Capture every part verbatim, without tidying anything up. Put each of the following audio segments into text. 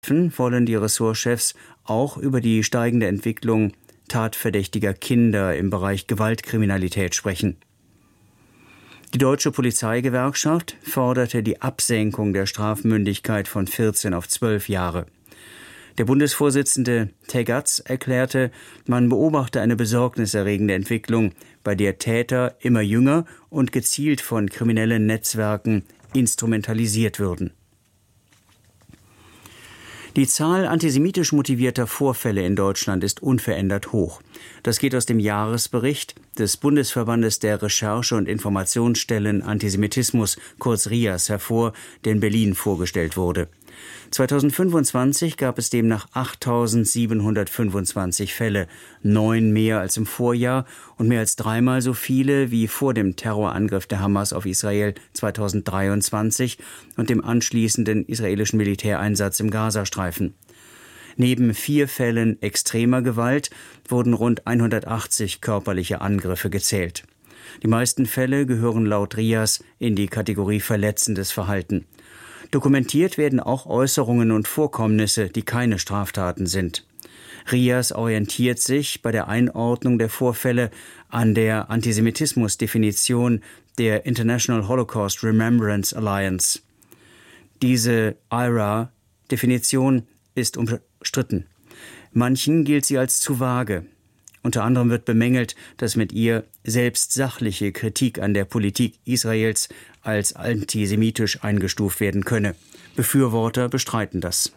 wollen die Ressortchefs auch über die steigende Entwicklung tatverdächtiger Kinder im Bereich Gewaltkriminalität sprechen. Die Deutsche Polizeigewerkschaft forderte die Absenkung der Strafmündigkeit von vierzehn auf zwölf Jahre. Der Bundesvorsitzende Tegatz erklärte, man beobachte eine besorgniserregende Entwicklung, bei der Täter immer jünger und gezielt von kriminellen Netzwerken instrumentalisiert würden. Die Zahl antisemitisch motivierter Vorfälle in Deutschland ist unverändert hoch. Das geht aus dem Jahresbericht des Bundesverbandes der Recherche- und Informationsstellen Antisemitismus, kurz RIAS, hervor, der in Berlin vorgestellt wurde. zweitausendfünfundzwanzig gab es demnach achttausendsiebenhundertfünfundzwanzig Fälle, neun mehr als im Vorjahr und mehr als dreimal so viele wie vor dem Terrorangriff der Hamas auf Israel zweitausenddreiundzwanzig und dem anschließenden israelischen Militäreinsatz im Gazastreifen. Neben vier Fällen extremer Gewalt wurden rund hundertachtzig körperliche Angriffe gezählt. Die meisten Fälle gehören laut RIAS in die Kategorie verletzendes Verhalten. Dokumentiert werden auch Äußerungen und Vorkommnisse, die keine Straftaten sind. RIAS orientiert sich bei der Einordnung der Vorfälle an der Antisemitismusdefinition der International Holocaust Remembrance Alliance. Diese I R A-Definition ist umstritten. Manchen gilt sie als zu vage. Unter anderem wird bemängelt, dass mit ihr selbst sachliche Kritik an der Politik Israels als antisemitisch eingestuft werden könne. Befürworter bestreiten das.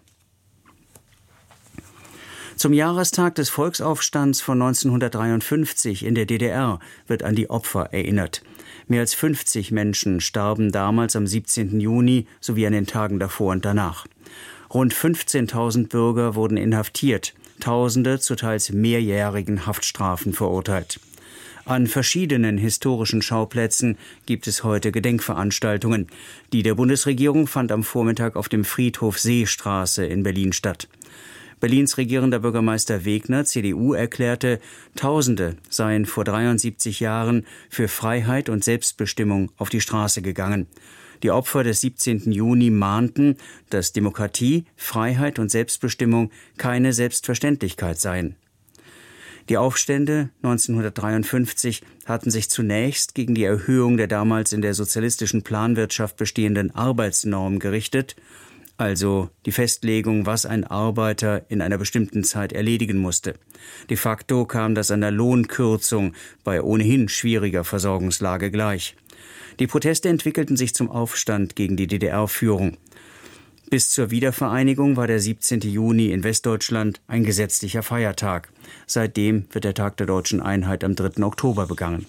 Zum Jahrestag des Volksaufstands von neunzehnhundertdreiundfünfzig in der D D R wird an die Opfer erinnert. Mehr als fünfzig Menschen starben damals am siebzehnten Juni sowie an den Tagen davor und danach. Rund fünfzehntausend Bürger wurden inhaftiert, Tausende zu teils mehrjährigen Haftstrafen verurteilt. An verschiedenen historischen Schauplätzen gibt es heute Gedenkveranstaltungen. Die der Bundesregierung fand am Vormittag auf dem Friedhof Seestraße in Berlin statt. Berlins regierender Bürgermeister Wegner, C D U, erklärte, Tausende seien vor dreiundsiebzig Jahren für Freiheit und Selbstbestimmung auf die Straße gegangen. Die Opfer des siebzehnten Juni mahnten, dass Demokratie, Freiheit und Selbstbestimmung keine Selbstverständlichkeit seien. Die Aufstände neunzehnhundertdreiundfünfzig hatten sich zunächst gegen die Erhöhung der damals in der sozialistischen Planwirtschaft bestehenden Arbeitsnorm gerichtet, also die Festlegung, was ein Arbeiter in einer bestimmten Zeit erledigen musste. De facto kam das einer Lohnkürzung bei ohnehin schwieriger Versorgungslage gleich. Die Proteste entwickelten sich zum Aufstand gegen die D D R-Führung. Bis zur Wiedervereinigung war der siebzehnten Juni in Westdeutschland ein gesetzlicher Feiertag. Seitdem wird der Tag der deutschen Einheit am dritten Oktober begangen.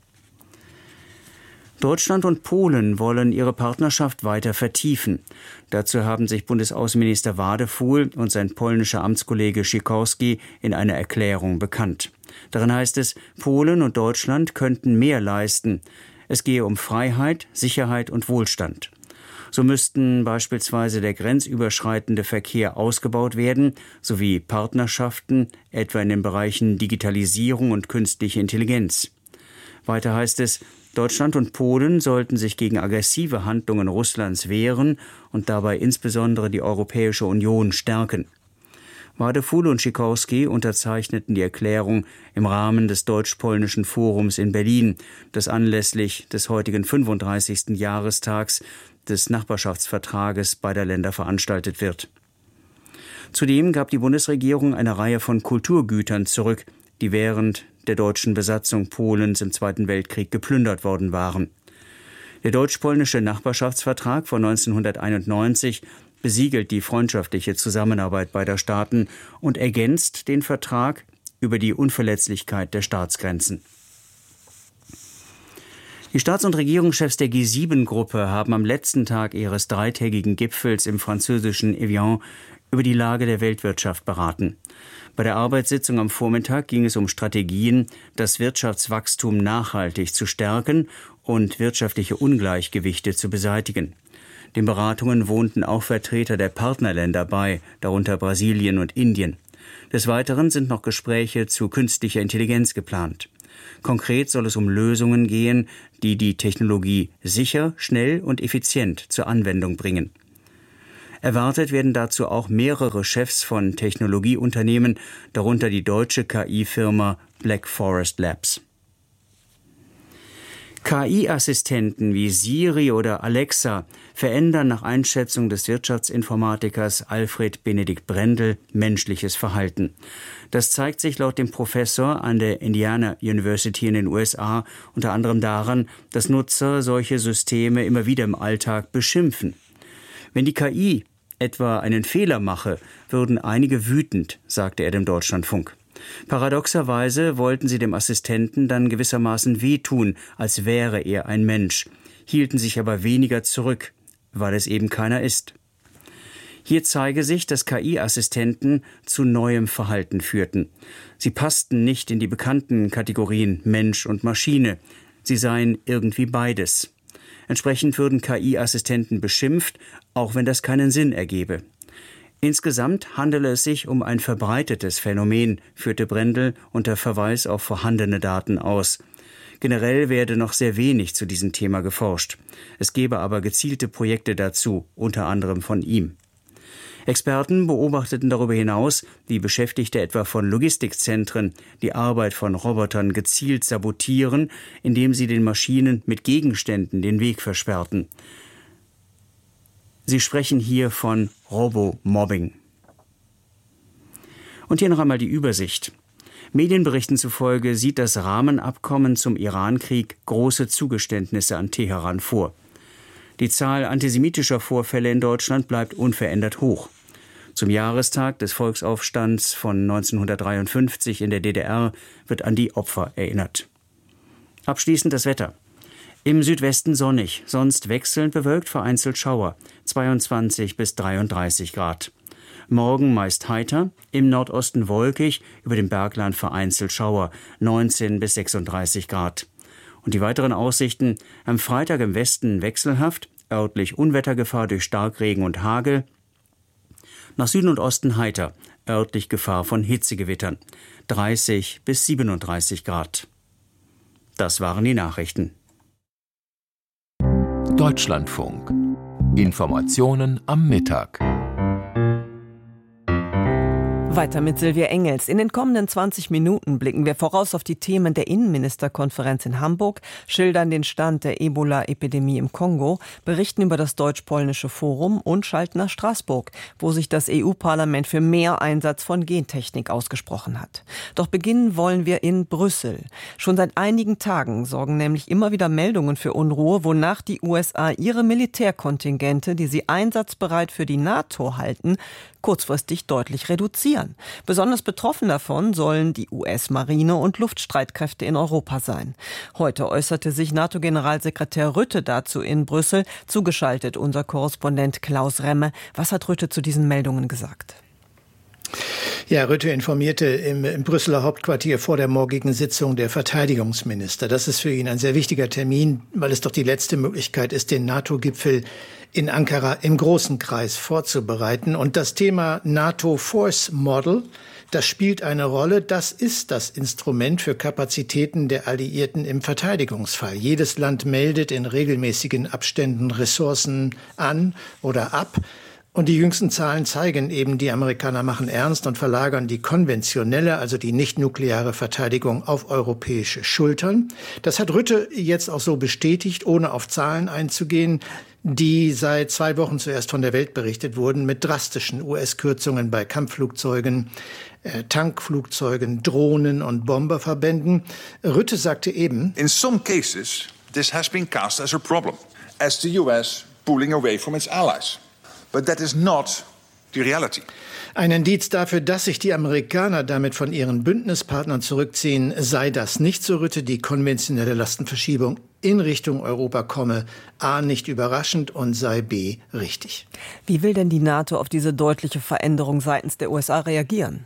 Deutschland und Polen wollen ihre Partnerschaft weiter vertiefen. Dazu haben sich Bundesaußenminister Wadefuhl und sein polnischer Amtskollege Sikorski in einer Erklärung bekannt. Darin heißt es, Polen und Deutschland könnten mehr leisten. Es gehe um Freiheit, Sicherheit und Wohlstand. So müssten beispielsweise der grenzüberschreitende Verkehr ausgebaut werden, sowie Partnerschaften, etwa in den Bereichen Digitalisierung und künstliche Intelligenz. Weiter heißt es, Deutschland und Polen sollten sich gegen aggressive Handlungen Russlands wehren und dabei insbesondere die Europäische Union stärken. Wadefuhl und Sikorski unterzeichneten die Erklärung im Rahmen des Deutsch-Polnischen Forums in Berlin, das anlässlich des heutigen fünfunddreißigsten Jahrestags des Nachbarschaftsvertrages beider Länder veranstaltet wird. Zudem gab die Bundesregierung eine Reihe von Kulturgütern zurück, die während der deutschen Besatzung Polens im Zweiten Weltkrieg geplündert worden waren. Der deutsch-polnische Nachbarschaftsvertrag von neunzehnhunderteinundneunzig besiegelt die freundschaftliche Zusammenarbeit beider Staaten und ergänzt den Vertrag über die Unverletzlichkeit der Staatsgrenzen. Die Staats- und Regierungschefs der G sieben Gruppe haben am letzten Tag ihres dreitägigen Gipfels im französischen Evian über die Lage der Weltwirtschaft beraten. Bei der Arbeitssitzung am Vormittag ging es um Strategien, das Wirtschaftswachstum nachhaltig zu stärken und wirtschaftliche Ungleichgewichte zu beseitigen. Den Beratungen wohnten auch Vertreter der Partnerländer bei, darunter Brasilien und Indien. Des Weiteren sind noch Gespräche zu künstlicher Intelligenz geplant. Konkret soll es um Lösungen gehen, die die Technologie sicher, schnell und effizient zur Anwendung bringen. Erwartet werden dazu auch mehrere Chefs von Technologieunternehmen, darunter die deutsche K I-Firma Black Forest Labs. K I-Assistenten wie Siri oder Alexa verändern nach Einschätzung des Wirtschaftsinformatikers Alfred Benedikt Brendel menschliches Verhalten. Das zeigt sich laut dem Professor an der Indiana University in den U S A unter anderem daran, dass Nutzer solche Systeme immer wieder im Alltag beschimpfen. Wenn die K I etwa einen Fehler mache, würden einige wütend, sagte er dem Deutschlandfunk. Paradoxerweise wollten sie dem Assistenten dann gewissermaßen wehtun, als wäre er ein Mensch, hielten sich aber weniger zurück, weil es eben keiner ist. Hier zeige sich, dass K I-Assistenten zu neuem Verhalten führten. Sie passten nicht in die bekannten Kategorien Mensch und Maschine. Sie seien irgendwie beides. Entsprechend würden K I-Assistenten beschimpft, auch wenn das keinen Sinn ergebe. Insgesamt handele es sich um ein verbreitetes Phänomen, führte Brendel unter Verweis auf vorhandene Daten aus. Generell werde noch sehr wenig zu diesem Thema geforscht. Es gebe aber gezielte Projekte dazu, unter anderem von ihm. Experten beobachteten darüber hinaus, wie Beschäftigte etwa von Logistikzentren die Arbeit von Robotern gezielt sabotieren, indem sie den Maschinen mit Gegenständen den Weg versperrten. Sie sprechen hier von Robomobbing. Und hier noch einmal die Übersicht. Medienberichten zufolge sieht das Rahmenabkommen zum Irankrieg große Zugeständnisse an Teheran vor. Die Zahl antisemitischer Vorfälle in Deutschland bleibt unverändert hoch. Zum Jahrestag des Volksaufstands von neunzehnhundertdreiundfünfzig in der D D R wird an die Opfer erinnert. Abschließend das Wetter. Im Südwesten sonnig, sonst wechselnd bewölkt, vereinzelt Schauer, zweiundzwanzig bis dreiunddreißig Grad. Morgen meist heiter, im Nordosten wolkig, über dem Bergland vereinzelt Schauer, neunzehn bis sechsunddreißig Grad. Und die weiteren Aussichten: am Freitag im Westen wechselhaft, örtlich Unwettergefahr durch Starkregen und Hagel. Nach Süden und Osten heiter, örtlich Gefahr von Hitzegewittern, dreißig bis siebenunddreißig Grad. Das waren die Nachrichten. Deutschlandfunk. Informationen am Mittag. Weiter mit Silvia Engels. In den kommenden zwanzig Minuten blicken wir voraus auf die Themen der Innenministerkonferenz in Hamburg, schildern den Stand der Ebola-Epidemie im Kongo, berichten über das Deutsch-Polnische Forum und schalten nach Straßburg, wo sich das E U-Parlament für mehr Einsatz von Gentechnik ausgesprochen hat. Doch beginnen wollen wir in Brüssel. Schon seit einigen Tagen sorgen nämlich immer wieder Meldungen für Unruhe, wonach die U S A ihre Militärkontingente, die sie einsatzbereit für die NATO halten, kurzfristig deutlich reduzieren. Besonders betroffen davon sollen die U S-Marine und Luftstreitkräfte in Europa sein. Heute äußerte sich NATO-Generalsekretär Rutte dazu in Brüssel. Zugeschaltet unser Korrespondent Klaus Remme. Was hat Rutte zu diesen Meldungen gesagt? Ja, Rutte informierte im, im Brüsseler Hauptquartier vor der morgigen Sitzung der Verteidigungsminister. Das ist für ihn ein sehr wichtiger Termin, weil es doch die letzte Möglichkeit ist, den NATO-Gipfel in Ankara im großen Kreis vorzubereiten. Und das Thema NATO Force Model, das spielt eine Rolle. Das ist das Instrument für Kapazitäten der Alliierten im Verteidigungsfall. Jedes Land meldet in regelmäßigen Abständen Ressourcen an oder ab. Und die jüngsten Zahlen zeigen eben, die Amerikaner machen ernst und verlagern die konventionelle, also die nicht-nukleare Verteidigung auf europäische Schultern. Das hat Rutte jetzt auch so bestätigt, ohne auf Zahlen einzugehen, die seit zwei Wochen zuerst von der Welt berichtet wurden, mit drastischen U S-Kürzungen bei Kampfflugzeugen, äh, Tankflugzeugen, Drohnen und Bomberverbänden. Rutte sagte eben: In some cases, this has been cast as a problem, as the U S pulling away from its allies. But that is not the reality. Ein Indiz dafür, dass sich die Amerikaner damit von ihren Bündnispartnern zurückziehen, sei das nicht, so Rutte. Die konventionelle Lastenverschiebung in Richtung Europa komme A, nicht überraschend und sei B, richtig. Wie will denn die NATO auf diese deutliche Veränderung seitens der U S A reagieren?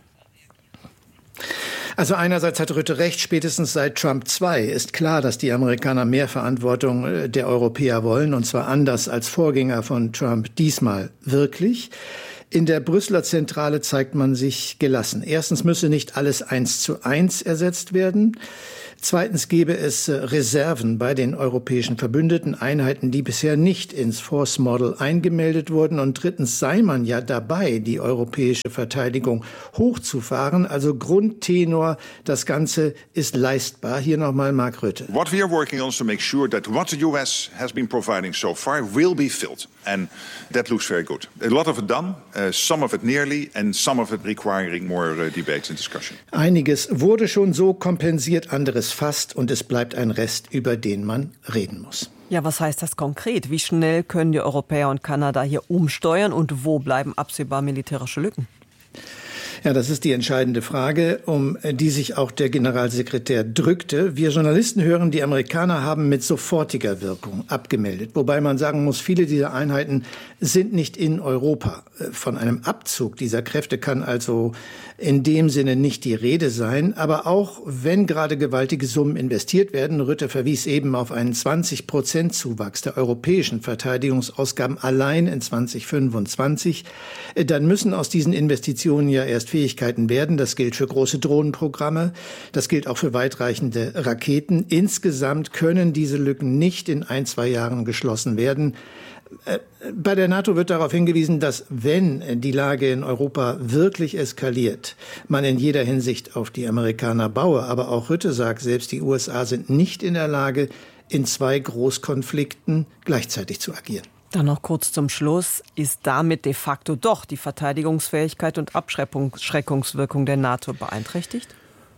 Also einerseits hat Rutte recht, spätestens seit Trump zwei ist klar, dass die Amerikaner mehr Verantwortung der Europäer wollen, und zwar anders als Vorgänger von Trump, diesmal wirklich. In der Brüsseler Zentrale zeigt man sich gelassen. Erstens müsse nicht alles eins zu eins ersetzt werden. Zweitens gäbe es Reserven bei den europäischen Verbündeten, Einheiten, die bisher nicht ins Force Model eingemeldet wurden. Und drittens sei man ja dabei, die europäische Verteidigung hochzufahren. Also Grundtenor, das Ganze ist leistbar. Hier nochmal Mark Rutte. What we are working on is to make sure that what the U S has been providing so far will be filled. And that looks very good. A lot of it done, uh, some of it nearly, and some of it requiring more uh, debates and discussion. Einiges wurde schon so kompensiert, anderes fast, und es bleibt ein Rest, über den man reden muss. Ja, was heißt das konkret? Wie schnell können die Europäer und Kanada hier umsteuern und wo bleiben absehbar militärische Lücken? Ja, das ist die entscheidende Frage, um die sich auch der Generalsekretär drückte. Wir Journalisten hören, die Amerikaner haben mit sofortiger Wirkung abgemeldet. Wobei man sagen muss, viele dieser Einheiten sind nicht in Europa. Von einem Abzug dieser Kräfte kann also in dem Sinne nicht die Rede sein. Aber auch wenn gerade gewaltige Summen investiert werden, Rutte verwies eben auf einen zwanzig Prozent Zuwachs der europäischen Verteidigungsausgaben allein in zweitausendfünfundzwanzig, dann müssen aus diesen Investitionen ja erst Fähigkeiten werden. Das gilt für große Drohnenprogramme. Das gilt auch für weitreichende Raketen. Insgesamt können diese Lücken nicht in ein, zwei Jahren geschlossen werden. Bei der NATO wird darauf hingewiesen, dass, wenn die Lage in Europa wirklich eskaliert, man in jeder Hinsicht auf die Amerikaner baue. Aber auch Rutte sagt, selbst die U S A sind nicht in der Lage, in zwei Großkonflikten gleichzeitig zu agieren. Dann noch kurz zum Schluss. Ist damit de facto doch die Verteidigungsfähigkeit und Abschreckungswirkung der NATO beeinträchtigt?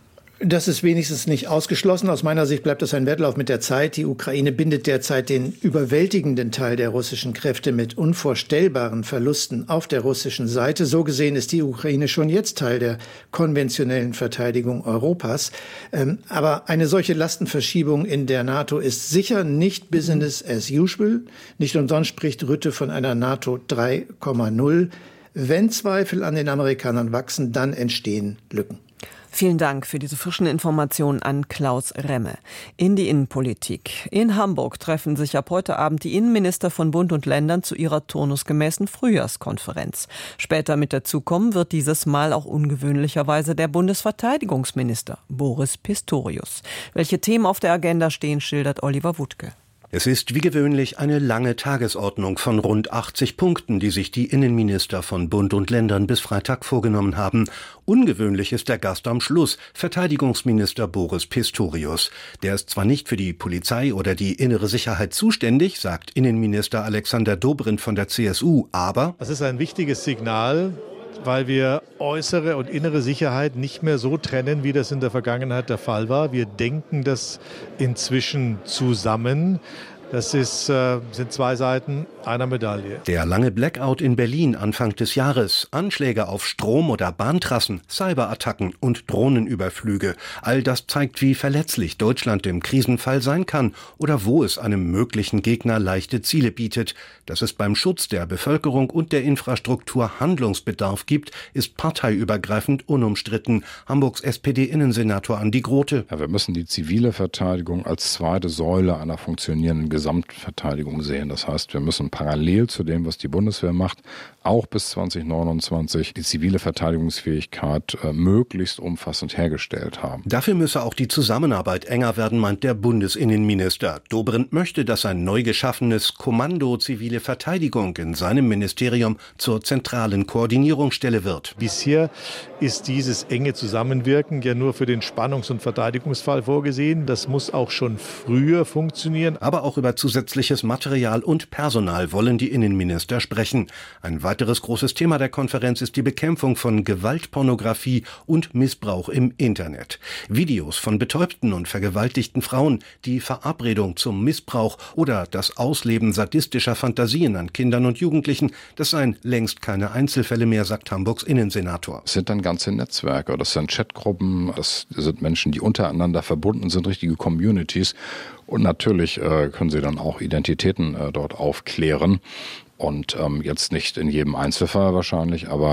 Das ist wenigstens nicht ausgeschlossen. Aus meiner Sicht bleibt das ein Wettlauf mit der Zeit. Die Ukraine bindet derzeit den überwältigenden Teil der russischen Kräfte mit unvorstellbaren Verlusten auf der russischen Seite. So gesehen ist die Ukraine schon jetzt Teil der konventionellen Verteidigung Europas. Ähm, aber eine solche Lastenverschiebung in der NATO ist sicher nicht Business as usual. Nicht umsonst spricht Rutte von einer NATO drei Komma null. Wenn Zweifel an den Amerikanern wachsen, dann entstehen Lücken. Vielen Dank für diese frischen Informationen an Klaus Remme. In die Innenpolitik. In Hamburg treffen sich ab heute Abend die Innenminister von Bund und Ländern zu ihrer turnusgemäßen Frühjahrskonferenz. Später mit dazukommen wird dieses Mal auch ungewöhnlicherweise der Bundesverteidigungsminister Boris Pistorius. Welche Themen auf der Agenda stehen, schildert Oliver Wuttke. Es ist wie gewöhnlich eine lange Tagesordnung von rund achtzig Punkten, die sich die Innenminister von Bund und Ländern bis Freitag vorgenommen haben. Ungewöhnlich ist der Gast am Schluss, Verteidigungsminister Boris Pistorius. Der ist zwar nicht für die Polizei oder die innere Sicherheit zuständig, sagt Innenminister Alexander Dobrindt von der C S U, aber das ist ein wichtiges Signal, weil wir äußere und innere Sicherheit nicht mehr so trennen, wie das in der Vergangenheit der Fall war. Wir denken das inzwischen zusammen. Das ist, äh, sind zwei Seiten einer Medaille. Der lange Blackout in Berlin Anfang des Jahres, Anschläge auf Strom- oder Bahntrassen, Cyberattacken und Drohnenüberflüge. All das zeigt, wie verletzlich Deutschland im Krisenfall sein kann oder wo es einem möglichen Gegner leichte Ziele bietet. Dass es beim Schutz der Bevölkerung und der Infrastruktur Handlungsbedarf gibt, ist parteiübergreifend unumstritten. Hamburgs S P D-Innensenator Andi Grote. Ja, wir müssen die zivile Verteidigung als zweite Säule einer funktionierenden Gesamtverteidigung sehen. Das heißt, wir müssen parallel zu dem, was die Bundeswehr macht, auch bis zwanzig neunundzwanzig die zivile Verteidigungsfähigkeit äh, möglichst umfassend hergestellt haben. Dafür müsse auch die Zusammenarbeit enger werden, meint der Bundesinnenminister. Dobrindt möchte, dass ein neu geschaffenes Kommando Zivile Verteidigung in seinem Ministerium zur zentralen Koordinierungsstelle wird. Bisher ist dieses enge Zusammenwirken ja nur für den Spannungs- und Verteidigungsfall vorgesehen. Das muss auch schon früher funktionieren. Aber auch über zusätzliches Material und Personal wollen die Innenminister sprechen. Ein weiteres großes Thema der Konferenz ist die Bekämpfung von Gewaltpornografie und Missbrauch im Internet. Videos von betäubten und vergewaltigten Frauen, die Verabredung zum Missbrauch oder das Ausleben sadistischer Fantasien an Kindern und Jugendlichen, das seien längst keine Einzelfälle mehr, sagt Hamburgs Innensenator. Es sind dann ganze Netzwerke, das sind Chatgruppen, das sind Menschen, die untereinander verbunden sind, richtige Communities. Und natürlich äh, können sie dann auch Identitäten äh, dort aufklären. Und ähm, jetzt nicht in jedem Einzelfall wahrscheinlich, aber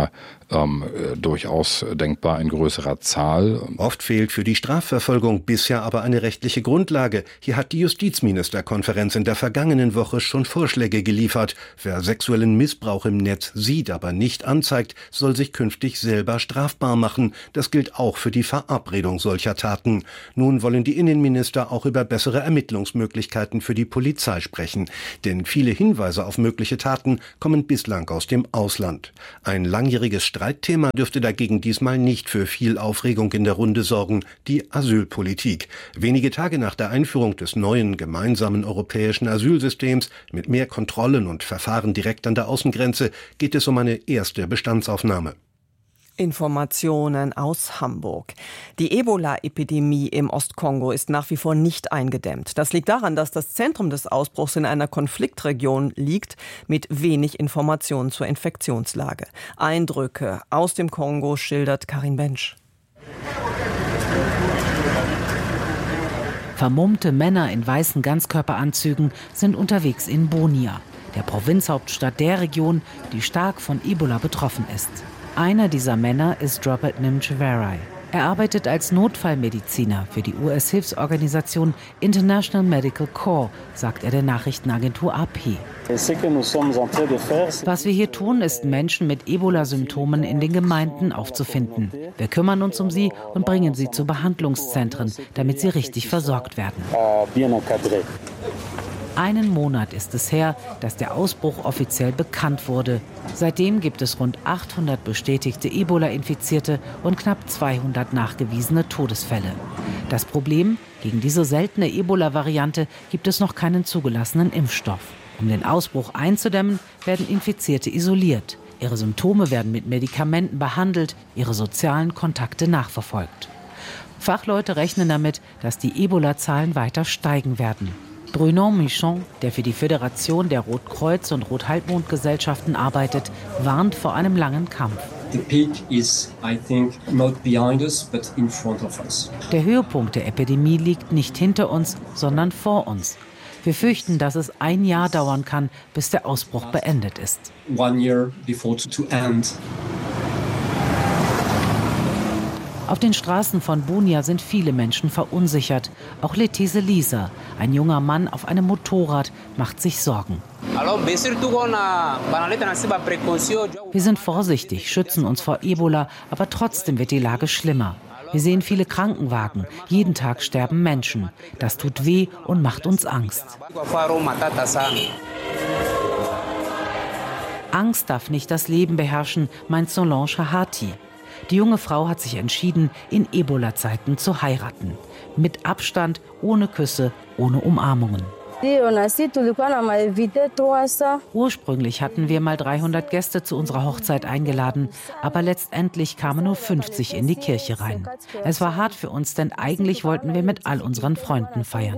ähm, durchaus denkbar in größerer Zahl. Oft fehlt für die Strafverfolgung bisher aber eine rechtliche Grundlage. Hier hat die Justizministerkonferenz in der vergangenen Woche schon Vorschläge geliefert. Wer sexuellen Missbrauch im Netz sieht, aber nicht anzeigt, soll sich künftig selber strafbar machen. Das gilt auch für die Verabredung solcher Taten. Nun wollen die Innenminister auch über bessere Ermittlungsmöglichkeiten für die Polizei sprechen. Denn viele Hinweise auf mögliche Taten kommen bislang aus dem Ausland. Ein langjähriges Streitthema dürfte dagegen diesmal nicht für viel Aufregung in der Runde sorgen, die Asylpolitik. Wenige Tage nach der Einführung des neuen gemeinsamen europäischen Asylsystems mit mehr Kontrollen und Verfahren direkt an der Außengrenze geht es um eine erste Bestandsaufnahme. Informationen aus Hamburg. Die Ebola-Epidemie im Ostkongo ist nach wie vor nicht eingedämmt. Das liegt daran, dass das Zentrum des Ausbruchs in einer Konfliktregion liegt, mit wenig Informationen zur Infektionslage. Eindrücke aus dem Kongo schildert Karin Bensch. Vermummte Männer in weißen Ganzkörperanzügen sind unterwegs in Bunia, der Provinzhauptstadt der Region, die stark von Ebola betroffen ist. Einer dieser Männer ist Robert Nimcheverai. Er arbeitet als Notfallmediziner für die U S-Hilfsorganisation International Medical Corps, sagt er der Nachrichtenagentur A P. Was wir hier tun, ist, Menschen mit Ebola-Symptomen in den Gemeinden aufzufinden. Wir kümmern uns um sie und bringen sie zu Behandlungszentren, damit sie richtig versorgt werden. Einen Monat ist es her, dass der Ausbruch offiziell bekannt wurde. Seitdem gibt es rund achthundert bestätigte Ebola-Infizierte und knapp zweihundert nachgewiesene Todesfälle. Das Problem: Gegen diese seltene Ebola-Variante gibt es noch keinen zugelassenen Impfstoff. Um den Ausbruch einzudämmen, werden Infizierte isoliert. Ihre Symptome werden mit Medikamenten behandelt, ihre sozialen Kontakte nachverfolgt. Fachleute rechnen damit, dass die Ebola-Zahlen weiter steigen werden. Bruno Michon, der für die Föderation der Rotkreuz- und Rothalbmondgesellschaften arbeitet, warnt vor einem langen Kampf. Der Höhepunkt der Epidemie liegt nicht hinter uns, sondern vor uns. Wir fürchten, dass es ein Jahr dauern kann, bis der Ausbruch beendet ist. Auf den Straßen von Bunia sind viele Menschen verunsichert. Auch Letise Lisa, ein junger Mann auf einem Motorrad, macht sich Sorgen. Wir sind vorsichtig, schützen uns vor Ebola, aber trotzdem wird die Lage schlimmer. Wir sehen viele Krankenwagen. Jeden Tag sterben Menschen. Das tut weh und macht uns Angst. Angst darf nicht das Leben beherrschen, meint Solange Hahati. Die junge Frau hat sich entschieden, in Ebola-Zeiten zu heiraten. Mit Abstand, ohne Küsse, ohne Umarmungen. Ursprünglich hatten wir mal dreihundert Gäste zu unserer Hochzeit eingeladen, aber letztendlich kamen nur fünfzig in die Kirche rein. Es war hart für uns, denn eigentlich wollten wir mit all unseren Freunden feiern.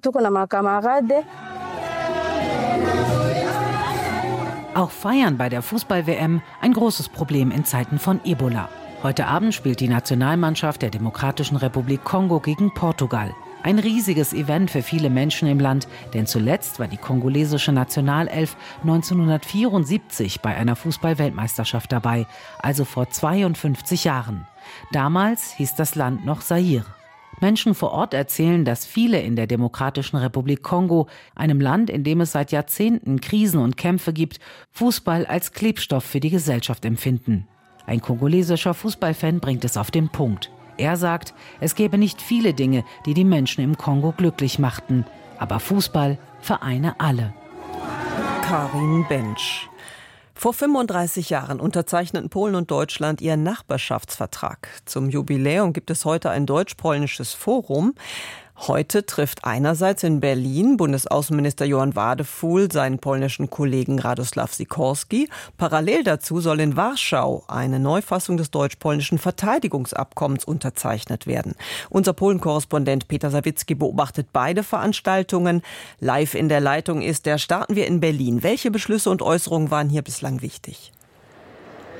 Auch Feiern bei der Fußball-W M ein großes Problem in Zeiten von Ebola. Heute Abend spielt die Nationalmannschaft der Demokratischen Republik Kongo gegen Portugal. Ein riesiges Event für viele Menschen im Land, denn zuletzt war die kongolesische Nationalelf neunzehnhundertvierundsiebzig bei einer Fußball-Weltmeisterschaft dabei, also vor zweiundfünfzig Jahren. Damals hieß das Land noch Zaire. Menschen vor Ort erzählen, dass viele in der Demokratischen Republik Kongo, einem Land, in dem es seit Jahrzehnten Krisen und Kämpfe gibt, Fußball als Klebstoff für die Gesellschaft empfinden. Ein kongolesischer Fußballfan bringt es auf den Punkt. Er sagt, es gäbe nicht viele Dinge, die die Menschen im Kongo glücklich machten. Aber Fußball vereine alle. Karin Bensch. Vor fünfunddreißig Jahren unterzeichneten Polen und Deutschland ihren Nachbarschaftsvertrag. Zum Jubiläum gibt es heute ein deutsch-polnisches Forum. Heute trifft einerseits in Berlin Bundesaußenminister Johann Wadefuhl seinen polnischen Kollegen Radosław Sikorski. Parallel dazu soll in Warschau eine Neufassung des deutsch-polnischen Verteidigungsabkommens unterzeichnet werden. Unser Polen-Korrespondent Peter Sawicki beobachtet beide Veranstaltungen. Live in der Leitung ist er. Starten wir in Berlin. Welche Beschlüsse und Äußerungen waren hier bislang wichtig?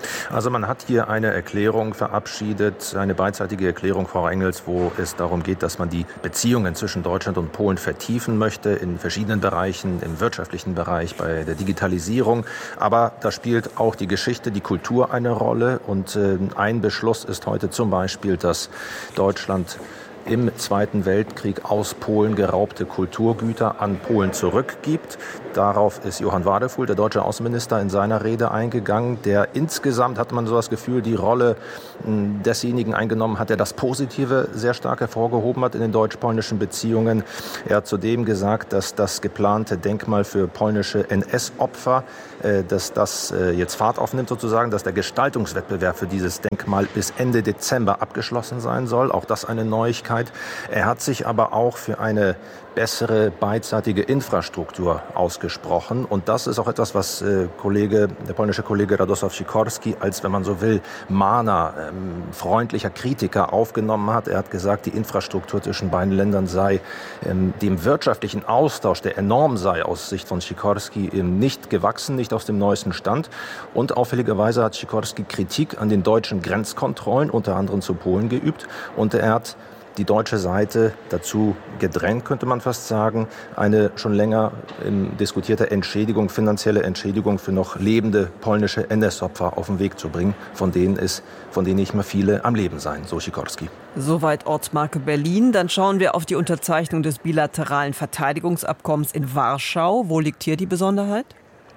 Also man hat hier eine Erklärung verabschiedet, eine beidseitige Erklärung, Frau Engels, wo es darum geht, dass man die Beziehungen zwischen Deutschland und Polen vertiefen möchte in verschiedenen Bereichen, im wirtschaftlichen Bereich, bei der Digitalisierung. Aber da spielt auch die Geschichte, die Kultur eine Rolle. Und äh, ein Beschluss ist heute zum Beispiel, dass Deutschland im Zweiten Weltkrieg aus Polen geraubte Kulturgüter an Polen zurückgibt. Darauf ist Johann Wadefuhl, der deutsche Außenminister, in seiner Rede eingegangen, der insgesamt, hat man so das Gefühl, die Rolle desjenigen eingenommen hat, der das Positive sehr stark hervorgehoben hat in den deutsch-polnischen Beziehungen. Er hat zudem gesagt, dass das geplante Denkmal für polnische N S-Opfer, dass das jetzt Fahrt aufnimmt sozusagen, dass der Gestaltungswettbewerb für dieses Denkmal bis Ende Dezember abgeschlossen sein soll. Auch das eine Neuigkeit. Er hat sich aber auch für eine bessere beidseitige Infrastruktur ausgesprochen. Und das ist auch etwas, was äh, Kollege, der polnische Kollege Radosław Sikorski als, wenn man so will, Mahner, ähm, freundlicher Kritiker aufgenommen hat. Er hat gesagt, die Infrastruktur zwischen beiden Ländern sei ähm, dem wirtschaftlichen Austausch, der enorm sei, aus Sicht von Sikorski eben nicht gewachsen, nicht aus dem neuesten Stand. Und auffälligerweise hat Sikorski Kritik an den deutschen Grenzkontrollen, unter anderem zu Polen, geübt. Und er hat die deutsche Seite dazu gedrängt, könnte man fast sagen, eine schon länger ähm, diskutierte Entschädigung, finanzielle Entschädigung für noch lebende polnische N S-Opfer auf den Weg zu bringen, von denen es, von denen nicht mehr viele am Leben seien, so Sikorski. Soweit Ortsmarke Berlin. Dann schauen wir auf die Unterzeichnung des bilateralen Verteidigungsabkommens in Warschau. Wo liegt hier die Besonderheit?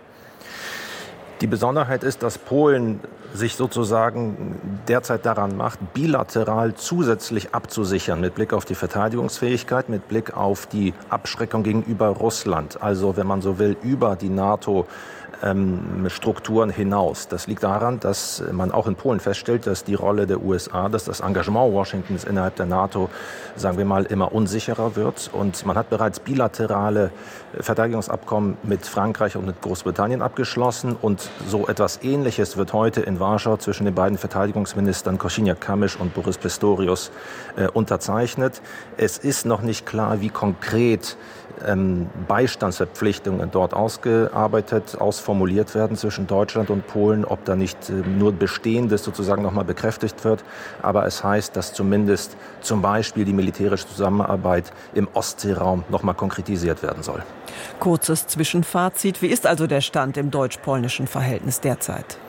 Die Besonderheit ist, dass Polen sich sozusagen derzeit daran macht, bilateral zusätzlich abzusichern mit Blick auf die Verteidigungsfähigkeit, mit Blick auf die Abschreckung gegenüber Russland. Also, wenn man so will, über die NATO ähm, Strukturen hinaus. Das liegt daran, dass man auch in Polen feststellt, dass die Rolle der U S A, dass das Engagement Washingtons innerhalb der NATO, sagen wir mal, immer unsicherer wird. Und man hat bereits bilaterale Verteidigungsabkommen mit Frankreich und mit Großbritannien abgeschlossen. Und so etwas Ähnliches wird heute in Warschau zwischen den beiden Verteidigungsministern Kosiniak-Kamysz und Boris Pistorius äh, unterzeichnet. Es ist noch nicht klar, wie konkret ähm, Beistandsverpflichtungen dort ausgearbeitet, ausformuliert werden zwischen Deutschland und Polen, ob da nicht äh, nur Bestehendes sozusagen nochmal bekräftigt wird. Aber es heißt, dass zumindest zum Beispiel die militärische Zusammenarbeit im Ostseeraum nochmal konkretisiert werden soll. Kurzes Zwischenfazit. Wie ist also der Stand im deutsch-polnischen Verhältnis derzeit?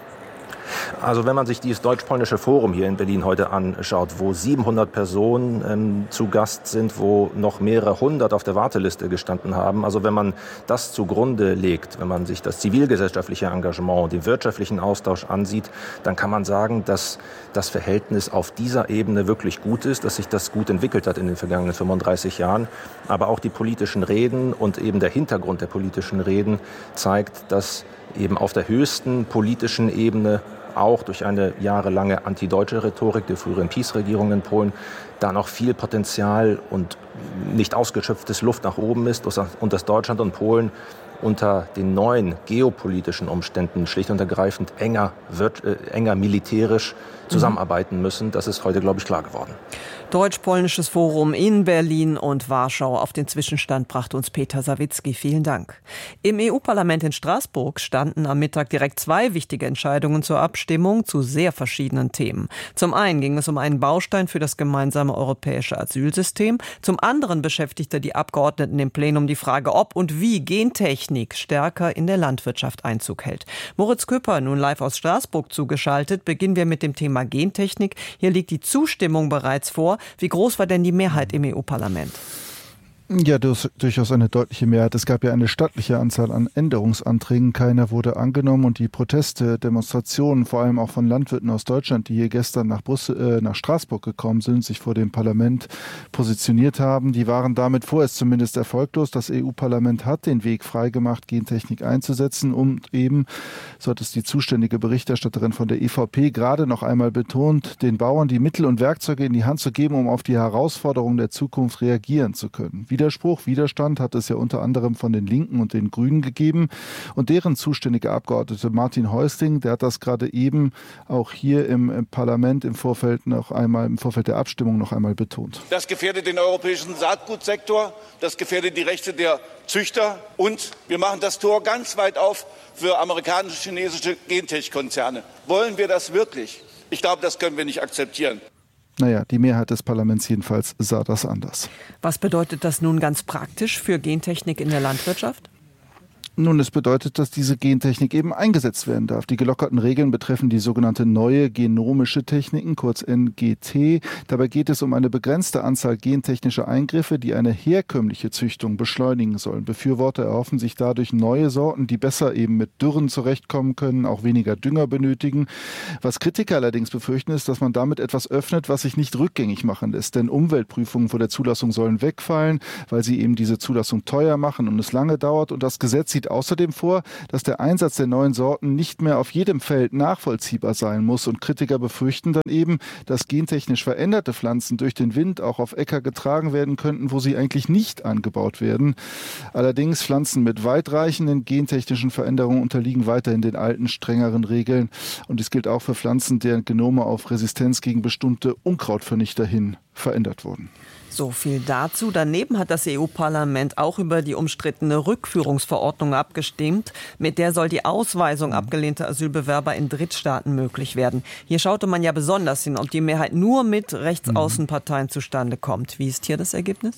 Also wenn man sich dieses deutsch-polnische Forum hier in Berlin heute anschaut, wo siebenhundert Personen ähm, zu Gast sind, wo noch mehrere hundert auf der Warteliste gestanden haben, also wenn man das zugrunde legt, wenn man sich das zivilgesellschaftliche Engagement, den wirtschaftlichen Austausch ansieht, dann kann man sagen, dass das Verhältnis auf dieser Ebene wirklich gut ist, dass sich das gut entwickelt hat in den vergangenen fünfunddreißig Jahren. Aber auch die politischen Reden und eben der Hintergrund der politischen Reden zeigt, dass eben auf der höchsten politischen Ebene auch durch eine jahrelange antideutsche Rhetorik der früheren PiS-Regierung in Polen da noch viel Potenzial und nicht ausgeschöpftes Luft nach oben ist und dass Deutschland und Polen unter den neuen geopolitischen Umständen schlicht und ergreifend enger, wird, äh, enger militärisch zusammenarbeiten müssen. Das ist heute, glaube ich, klar geworden. Deutsch-polnisches Forum in Berlin und Warschau. Auf den Zwischenstand brachte uns Peter Sawicki. Vielen Dank. Im E U-Parlament in Straßburg standen am Mittag direkt zwei wichtige Entscheidungen zur Abstimmung zu sehr verschiedenen Themen. Zum einen ging es um einen Baustein für das gemeinsame europäische Asylsystem. Zum anderen beschäftigte die Abgeordneten im Plenum die Frage, ob und wie Gentechnik stärker in der Landwirtschaft Einzug hält. Moritz Köper, nun live aus Straßburg zugeschaltet. Beginnen wir mit dem Thema Gentechnik. Hier liegt die Zustimmung bereits vor. Wie groß war denn die Mehrheit im E U-Parlament? Ja, durchaus eine deutliche Mehrheit. Es gab ja eine stattliche Anzahl an Änderungsanträgen. Keiner wurde angenommen und die Proteste, Demonstrationen, vor allem auch von Landwirten aus Deutschland, die hier gestern nach Brüssel, äh, nach Straßburg gekommen sind, sich vor dem Parlament positioniert haben, die waren damit vorerst zumindest erfolglos. Das E U-Parlament hat den Weg freigemacht, Gentechnik einzusetzen und eben, so hat es die zuständige Berichterstatterin von der E V P gerade noch einmal betont, den Bauern die Mittel und Werkzeuge in die Hand zu geben, um auf die Herausforderungen der Zukunft reagieren zu können. Wie Widerspruch. Widerstand hat es ja unter anderem von den Linken und den Grünen gegeben. Und deren zuständige Abgeordnete Martin Häusling, der hat das gerade eben auch hier im, im Parlament im Vorfeld noch einmal, im Vorfeld der Abstimmung noch einmal betont. Das gefährdet den europäischen Saatgutsektor, das gefährdet die Rechte der Züchter und wir machen das Tor ganz weit auf für amerikanische, chinesische Gentech-Konzerne. Wollen wir das wirklich? Ich glaube, das können wir nicht akzeptieren. Naja, die Mehrheit des Parlaments jedenfalls sah das anders. Was bedeutet das nun ganz praktisch für Gentechnik in der Landwirtschaft? Nun, es bedeutet, dass diese Gentechnik eben eingesetzt werden darf. Die gelockerten Regeln betreffen die sogenannte neue genomische Techniken, kurz N G T. Dabei geht es um eine begrenzte Anzahl gentechnischer Eingriffe, die eine herkömmliche Züchtung beschleunigen sollen. Befürworter erhoffen sich dadurch neue Sorten, die besser eben mit Dürren zurechtkommen können, auch weniger Dünger benötigen. Was Kritiker allerdings befürchten, ist, dass man damit etwas öffnet, was sich nicht rückgängig machen lässt. Denn Umweltprüfungen vor der Zulassung sollen wegfallen, weil sie eben diese Zulassung teuer machen und es lange dauert. Und das Gesetz sieht außerdem vor, dass der Einsatz der neuen Sorten nicht mehr auf jedem Feld nachvollziehbar sein muss. Und Kritiker befürchten dann eben, dass gentechnisch veränderte Pflanzen durch den Wind auch auf Äcker getragen werden könnten, wo sie eigentlich nicht angebaut werden. Allerdings Pflanzen mit weitreichenden gentechnischen Veränderungen unterliegen weiterhin den alten, strengeren Regeln. Und dies gilt auch für Pflanzen, deren Genome auf Resistenz gegen bestimmte Unkrautvernichter hin verändert wurden. So viel dazu. Daneben hat das E U-Parlament auch über die umstrittene Rückführungsverordnung abgestimmt. Mit der soll die Ausweisung abgelehnter Asylbewerber in Drittstaaten möglich werden. Hier schaute man ja besonders hin, ob die Mehrheit nur mit Rechtsaußenparteien zustande kommt. Wie ist hier das Ergebnis?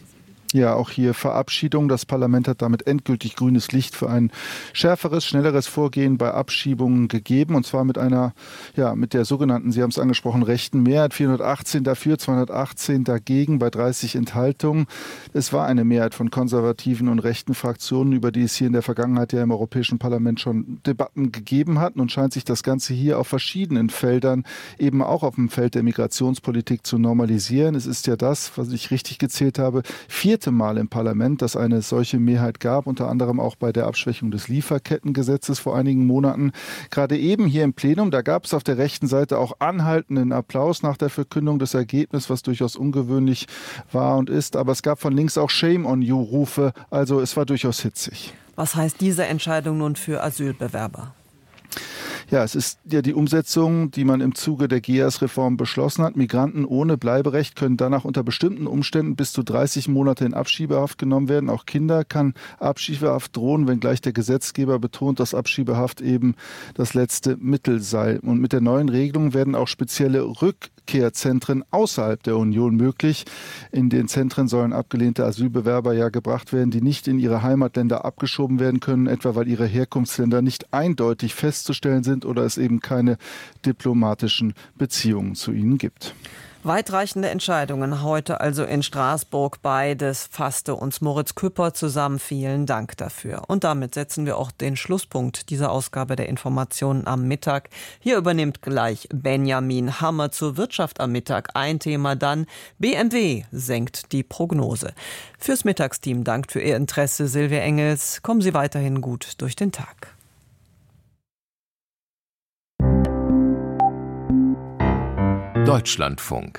Ja, auch hier Verabschiedung. Das Parlament hat damit endgültig grünes Licht für ein schärferes, schnelleres Vorgehen bei Abschiebungen gegeben. Und zwar mit einer, ja, mit der sogenannten, Sie haben es angesprochen, rechten Mehrheit. vierhundertachtzehn dafür, zweihundertachtzehn dagegen bei dreißig Enthaltungen. Es war eine Mehrheit von konservativen und rechten Fraktionen, über die es hier in der Vergangenheit ja im Europäischen Parlament schon Debatten gegeben hat. Nun scheint sich das Ganze hier auf verschiedenen Feldern, eben auch auf dem Feld der Migrationspolitik zu normalisieren. Es ist ja das, was ich richtig gezählt habe, vierte Mal im Parlament, dass eine solche Mehrheit gab, unter anderem auch bei der Abschwächung des Lieferkettengesetzes vor einigen Monaten. Gerade eben hier im Plenum, da gab es auf der rechten Seite auch anhaltenden Applaus nach der Verkündung des Ergebnisses, was durchaus ungewöhnlich war und ist. Aber es gab von links auch Shame on you-Rufe, also es war durchaus hitzig. Was heißt diese Entscheidung nun für Asylbewerber? Ja, es ist ja die Umsetzung, die man im Zuge der G E A S-Reform beschlossen hat. Migranten ohne Bleiberecht können danach unter bestimmten Umständen bis zu dreißig Monate in Abschiebehaft genommen werden. Auch Kinder kann Abschiebehaft drohen, wenngleich der Gesetzgeber betont, dass Abschiebehaft eben das letzte Mittel sei. Und mit der neuen Regelung werden auch spezielle Rückkehrzentren außerhalb der Union möglich. In den Zentren sollen abgelehnte Asylbewerber ja gebracht werden, die nicht in ihre Heimatländer abgeschoben werden können, etwa weil ihre Herkunftsländer nicht eindeutig festzustellen sind oder es eben keine diplomatischen Beziehungen zu ihnen gibt. Weitreichende Entscheidungen heute also in Straßburg. Beides fasste uns Moritz Küpper zusammen. Vielen Dank dafür. Und damit setzen wir auch den Schlusspunkt dieser Ausgabe der Informationen am Mittag. Hier übernimmt gleich Benjamin Hammer zur Wirtschaft am Mittag. Ein Thema dann: B M W senkt die Prognose. Fürs Mittagsteam dankt für Ihr Interesse Silvia Engels. Kommen Sie weiterhin gut durch den Tag. Deutschlandfunk.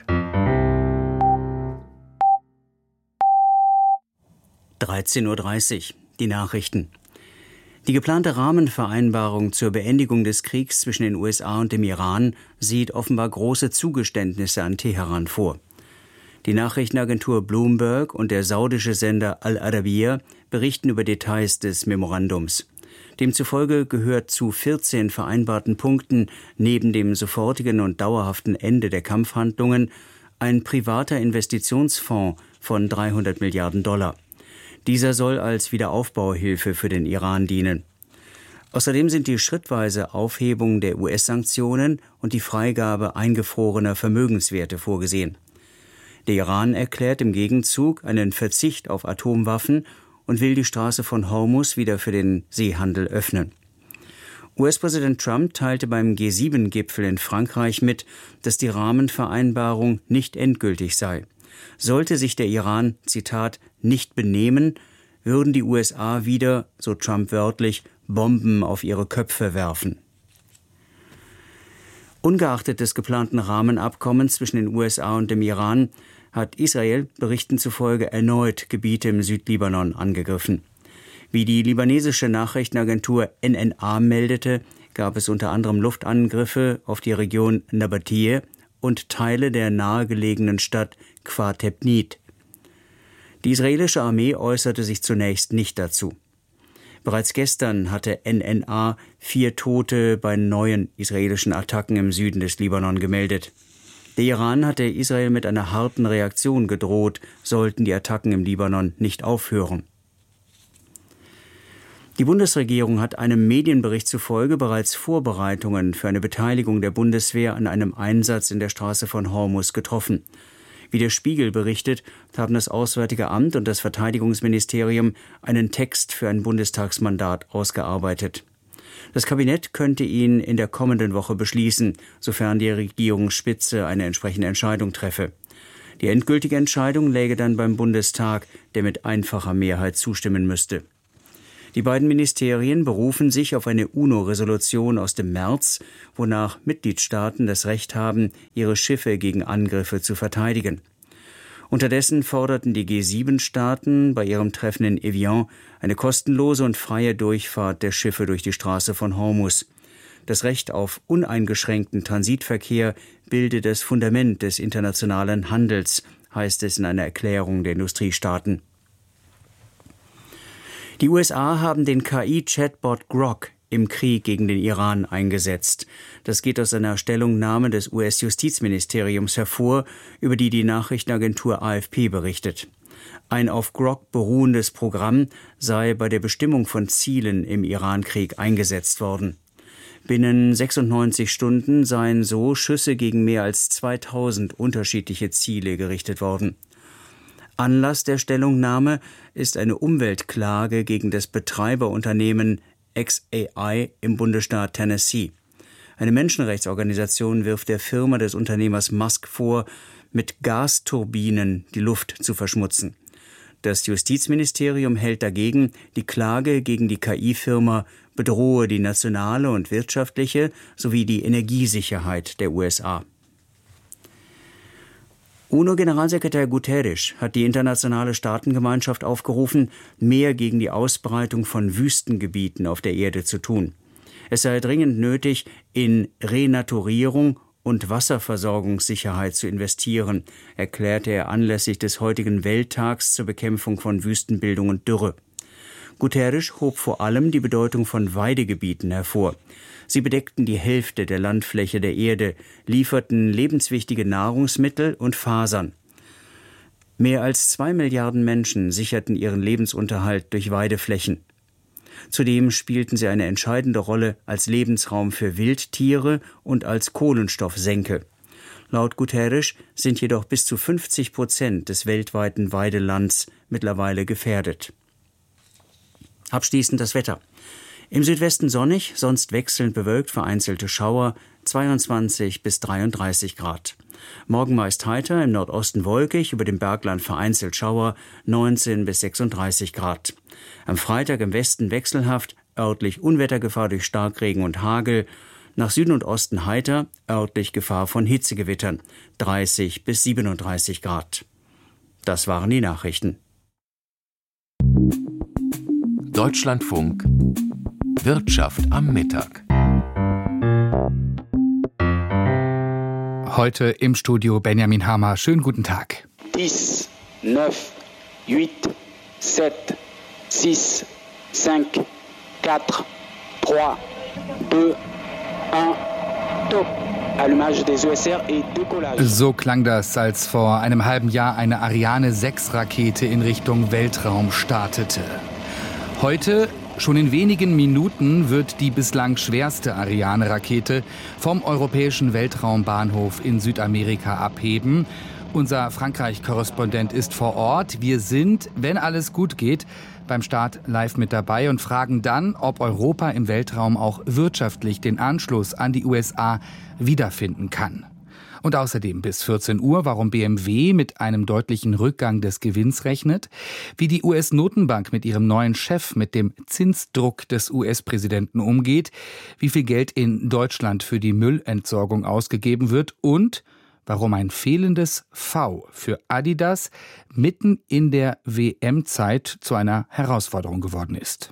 dreizehn Uhr dreißig, die Nachrichten. Die geplante Rahmenvereinbarung zur Beendigung des Kriegs zwischen den U S A und dem Iran sieht offenbar große Zugeständnisse an Teheran vor. Die Nachrichtenagentur Bloomberg und der saudische Sender Al-Arabiya berichten über Details des Memorandums. Demzufolge gehört zu vierzehn vereinbarten Punkten neben dem sofortigen und dauerhaften Ende der Kampfhandlungen ein privater Investitionsfonds von dreihundert Milliarden Dollar. Dieser soll als Wiederaufbauhilfe für den Iran dienen. Außerdem sind die schrittweise Aufhebung der U S-Sanktionen und die Freigabe eingefrorener Vermögenswerte vorgesehen. Der Iran erklärt im Gegenzug einen Verzicht auf Atomwaffen und will die Straße von Hormuz wieder für den Seehandel öffnen. U S-Präsident Trump teilte beim G sieben Gipfel in Frankreich mit, dass die Rahmenvereinbarung nicht endgültig sei. Sollte sich der Iran, Zitat, nicht benehmen, würden die U S A wieder, so Trump wörtlich, Bomben auf ihre Köpfe werfen. Ungeachtet des geplanten Rahmenabkommens zwischen den U S A und dem Iran hat Israel Berichten zufolge erneut Gebiete im Südlibanon angegriffen. Wie die libanesische Nachrichtenagentur N N A meldete, gab es unter anderem Luftangriffe auf die Region Nabatiyeh und Teile der nahegelegenen Stadt Kfar Tebnit. Die israelische Armee äußerte sich zunächst nicht dazu. Bereits gestern hatte N N A vier Tote bei neuen israelischen Attacken im Süden des Libanon gemeldet. Der Iran hatte Israel mit einer harten Reaktion gedroht, sollten die Attacken im Libanon nicht aufhören. Die Bundesregierung hat einem Medienbericht zufolge bereits Vorbereitungen für eine Beteiligung der Bundeswehr an einem Einsatz in der Straße von Hormuz getroffen. Wie der Spiegel berichtet, haben das Auswärtige Amt und das Verteidigungsministerium einen Text für ein Bundestagsmandat ausgearbeitet. Das Kabinett könnte ihn in der kommenden Woche beschließen, sofern die Regierungsspitze eine entsprechende Entscheidung treffe. Die endgültige Entscheidung läge dann beim Bundestag, der mit einfacher Mehrheit zustimmen müsste. Die beiden Ministerien berufen sich auf eine UNO-Resolution aus dem März, wonach Mitgliedstaaten das Recht haben, ihre Schiffe gegen Angriffe zu verteidigen. Unterdessen forderten die G sieben Staaten bei ihrem Treffen in Evian eine kostenlose und freie Durchfahrt der Schiffe durch die Straße von Hormuz. Das Recht auf uneingeschränkten Transitverkehr bilde das Fundament des internationalen Handels, heißt es in einer Erklärung der Industriestaaten. Die U S A haben den K I-Chatbot Grok im Krieg gegen den Iran eingesetzt. Das geht aus einer Stellungnahme des U S-Justizministeriums hervor, über die die Nachrichtenagentur A F P berichtet. Ein auf Grok beruhendes Programm sei bei der Bestimmung von Zielen im Irankrieg eingesetzt worden. Binnen sechsundneunzig Stunden seien so Schüsse gegen mehr als zweitausend unterschiedliche Ziele gerichtet worden. Anlass der Stellungnahme ist eine Umweltklage gegen das Betreiberunternehmen X A I im Bundesstaat Tennessee. Eine Menschenrechtsorganisation wirft der Firma des Unternehmers Musk vor, mit Gasturbinen die Luft zu verschmutzen. Das Justizministerium hält dagegen, die Klage gegen die K I-Firma bedrohe die nationale und wirtschaftliche sowie die Energiesicherheit der U S A. UNO-Generalsekretär Guterres hat die internationale Staatengemeinschaft aufgerufen, mehr gegen die Ausbreitung von Wüstengebieten auf der Erde zu tun. Es sei dringend nötig, in Renaturierung und Wasserversorgungssicherheit zu investieren, erklärte er anlässlich des heutigen Welttags zur Bekämpfung von Wüstenbildung und Dürre. Guterres hob vor allem die Bedeutung von Weidegebieten hervor. Sie bedeckten die Hälfte der Landfläche der Erde, lieferten lebenswichtige Nahrungsmittel und Fasern. Mehr als zwei Milliarden Menschen sicherten ihren Lebensunterhalt durch Weideflächen. Zudem spielten sie eine entscheidende Rolle als Lebensraum für Wildtiere und als Kohlenstoffsenke. Laut Guterres sind jedoch bis zu fünfzig Prozent des weltweiten Weidelands mittlerweile gefährdet. Abschließend das Wetter. Im Südwesten sonnig, sonst wechselnd bewölkt, vereinzelte Schauer, zweiundzwanzig bis dreiunddreißig Grad. Morgen meist heiter, im Nordosten wolkig, über dem Bergland vereinzelt Schauer, neunzehn bis sechsunddreißig Grad. Am Freitag im Westen wechselhaft, örtlich Unwettergefahr durch Starkregen und Hagel. Nach Süden und Osten heiter, örtlich Gefahr von Hitzegewittern, dreißig bis siebenunddreißig Grad. Das waren die Nachrichten. Deutschlandfunk Wirtschaft am Mittag. Heute im Studio Benjamin Hammer. Schönen guten Tag. dix, neuf, huit, sept, six, cinq, quatre, trois, deux, un, top. Allumage des E S R et décollage. So klang das, als vor einem halben Jahr eine Ariane sechs Rakete in Richtung Weltraum startete. Heute, schon in wenigen Minuten, wird die bislang schwerste Ariane-Rakete vom europäischen Weltraumbahnhof in Südamerika abheben. Unser Frankreich-Korrespondent ist vor Ort. Wir sind, wenn alles gut geht, beim Start live mit dabei und fragen dann, ob Europa im Weltraum auch wirtschaftlich den Anschluss an die U S A wiederfinden kann. Und außerdem bis vierzehn Uhr, warum B M W mit einem deutlichen Rückgang des Gewinns rechnet, wie die U S-Notenbank mit ihrem neuen Chef mit dem Zinsdruck des U S-Präsidenten umgeht, wie viel Geld in Deutschland für die Müllentsorgung ausgegeben wird und warum ein fehlendes V für Adidas mitten in der W M-Zeit zu einer Herausforderung geworden ist.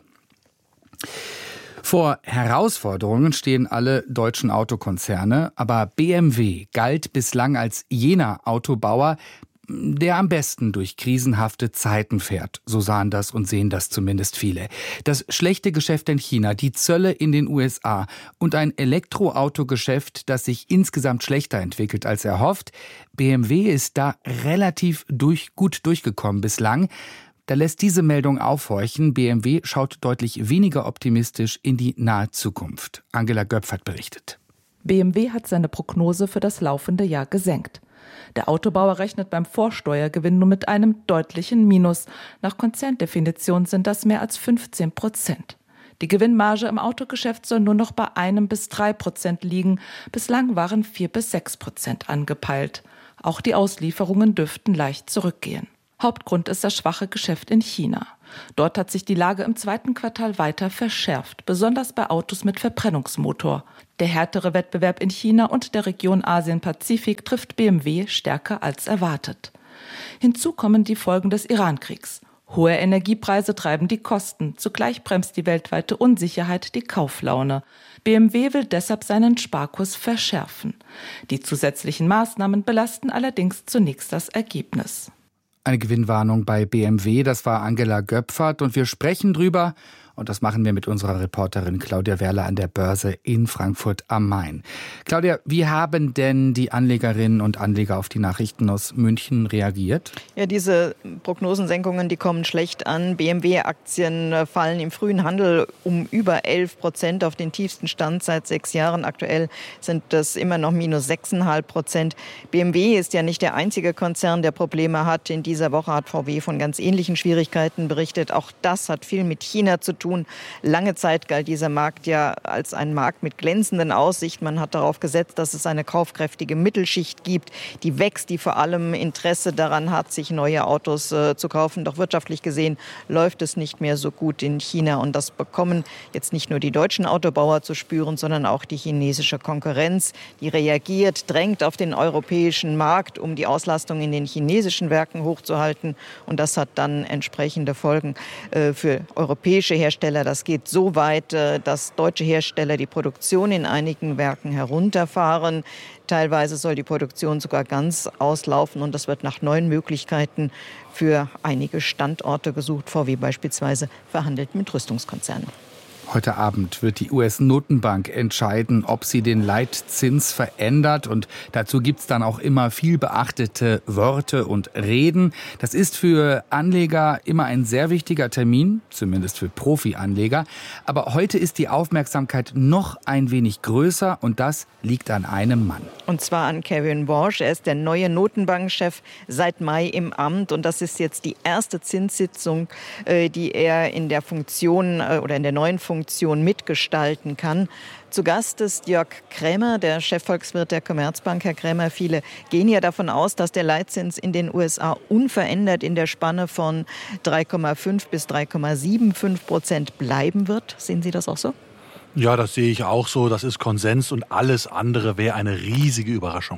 Vor Herausforderungen stehen alle deutschen Autokonzerne, aber B M W galt bislang als jener Autobauer, der am besten durch krisenhafte Zeiten fährt. So sahen das und sehen das zumindest viele. Das schlechte Geschäft in China, die Zölle in den U S A und ein Elektroautogeschäft, das sich insgesamt schlechter entwickelt als erhofft. B M W ist da relativ durch, gut durchgekommen bislang. Da lässt diese Meldung aufhorchen. B M W schaut deutlich weniger optimistisch in die nahe Zukunft. Angela Göpfert berichtet. B M W hat seine Prognose für das laufende Jahr gesenkt. Der Autobauer rechnet beim Vorsteuergewinn nur mit einem deutlichen Minus. Nach Konzerndefinition sind das mehr als fünfzehn Prozent. Die Gewinnmarge im Autogeschäft soll nur noch bei einem bis drei Prozent liegen. Bislang waren vier bis sechs Prozent angepeilt. Auch die Auslieferungen dürften leicht zurückgehen. Hauptgrund ist das schwache Geschäft in China. Dort hat sich die Lage im zweiten Quartal weiter verschärft, besonders bei Autos mit Verbrennungsmotor. Der härtere Wettbewerb in China und der Region Asien-Pazifik trifft B M W stärker als erwartet. Hinzu kommen die Folgen des Iran-Kriegs. Hohe Energiepreise treiben die Kosten, zugleich bremst die weltweite Unsicherheit die Kauflaune. B M W will deshalb seinen Sparkurs verschärfen. Die zusätzlichen Maßnahmen belasten allerdings zunächst das Ergebnis. Eine Gewinnwarnung bei B M W, das war Angela Göpfert und wir sprechen drüber. Und das machen wir mit unserer Reporterin Claudia Werle an der Börse in Frankfurt am Main. Claudia, wie haben denn die Anlegerinnen und Anleger auf die Nachrichten aus München reagiert? Ja, diese Prognosensenkungen, die kommen schlecht an. B M W-Aktien fallen im frühen Handel um über elf Prozent auf den tiefsten Stand seit sechs Jahren. Aktuell sind das immer noch minus sechs Komma fünf Prozent. B M W ist ja nicht der einzige Konzern, der Probleme hat. In dieser Woche hat V W von ganz ähnlichen Schwierigkeiten berichtet. Auch das hat viel mit China zu tun. Lange Zeit galt dieser Markt ja als ein Markt mit glänzenden Aussichten. Man hat darauf gesetzt, dass es eine kaufkräftige Mittelschicht gibt, die wächst, die vor allem Interesse daran hat, sich neue Autos äh, zu kaufen. Doch wirtschaftlich gesehen läuft es nicht mehr so gut in China. Und das bekommen jetzt nicht nur die deutschen Autobauer zu spüren, sondern auch die chinesische Konkurrenz. Die reagiert, drängt auf den europäischen Markt, um die Auslastung in den chinesischen Werken hochzuhalten. Und das hat dann entsprechende Folgen äh, für europäische Hersteller. Das geht so weit, dass deutsche Hersteller die Produktion in einigen Werken herunterfahren. Teilweise soll die Produktion sogar ganz auslaufen und das wird nach neuen Möglichkeiten für einige Standorte gesucht. V W beispielsweise verhandelt mit Rüstungskonzernen. Heute Abend wird die U S-Notenbank entscheiden, ob sie den Leitzins verändert. Und dazu gibt's dann auch immer viel beachtete Worte und Reden. Das ist für Anleger immer ein sehr wichtiger Termin, zumindest für Profi-Anleger. Aber heute ist die Aufmerksamkeit noch ein wenig größer und das liegt an einem Mann. Und zwar an Kevin Warsh. Er ist der neue Notenbankchef seit Mai im Amt. Und das ist jetzt die erste Zinssitzung, die er in der Funktion oder in der neuen Funktion mitgestalten kann. Zu Gast ist Jörg Krämer, der Chefvolkswirt der Commerzbank. Herr Krämer, viele gehen ja davon aus, dass der Leitzins in den U S A unverändert in der Spanne von drei Komma fünf bis drei Komma fünfundsiebzig Prozent bleiben wird. Sehen Sie das auch so? Ja, das sehe ich auch so. Das ist Konsens und alles andere wäre eine riesige Überraschung.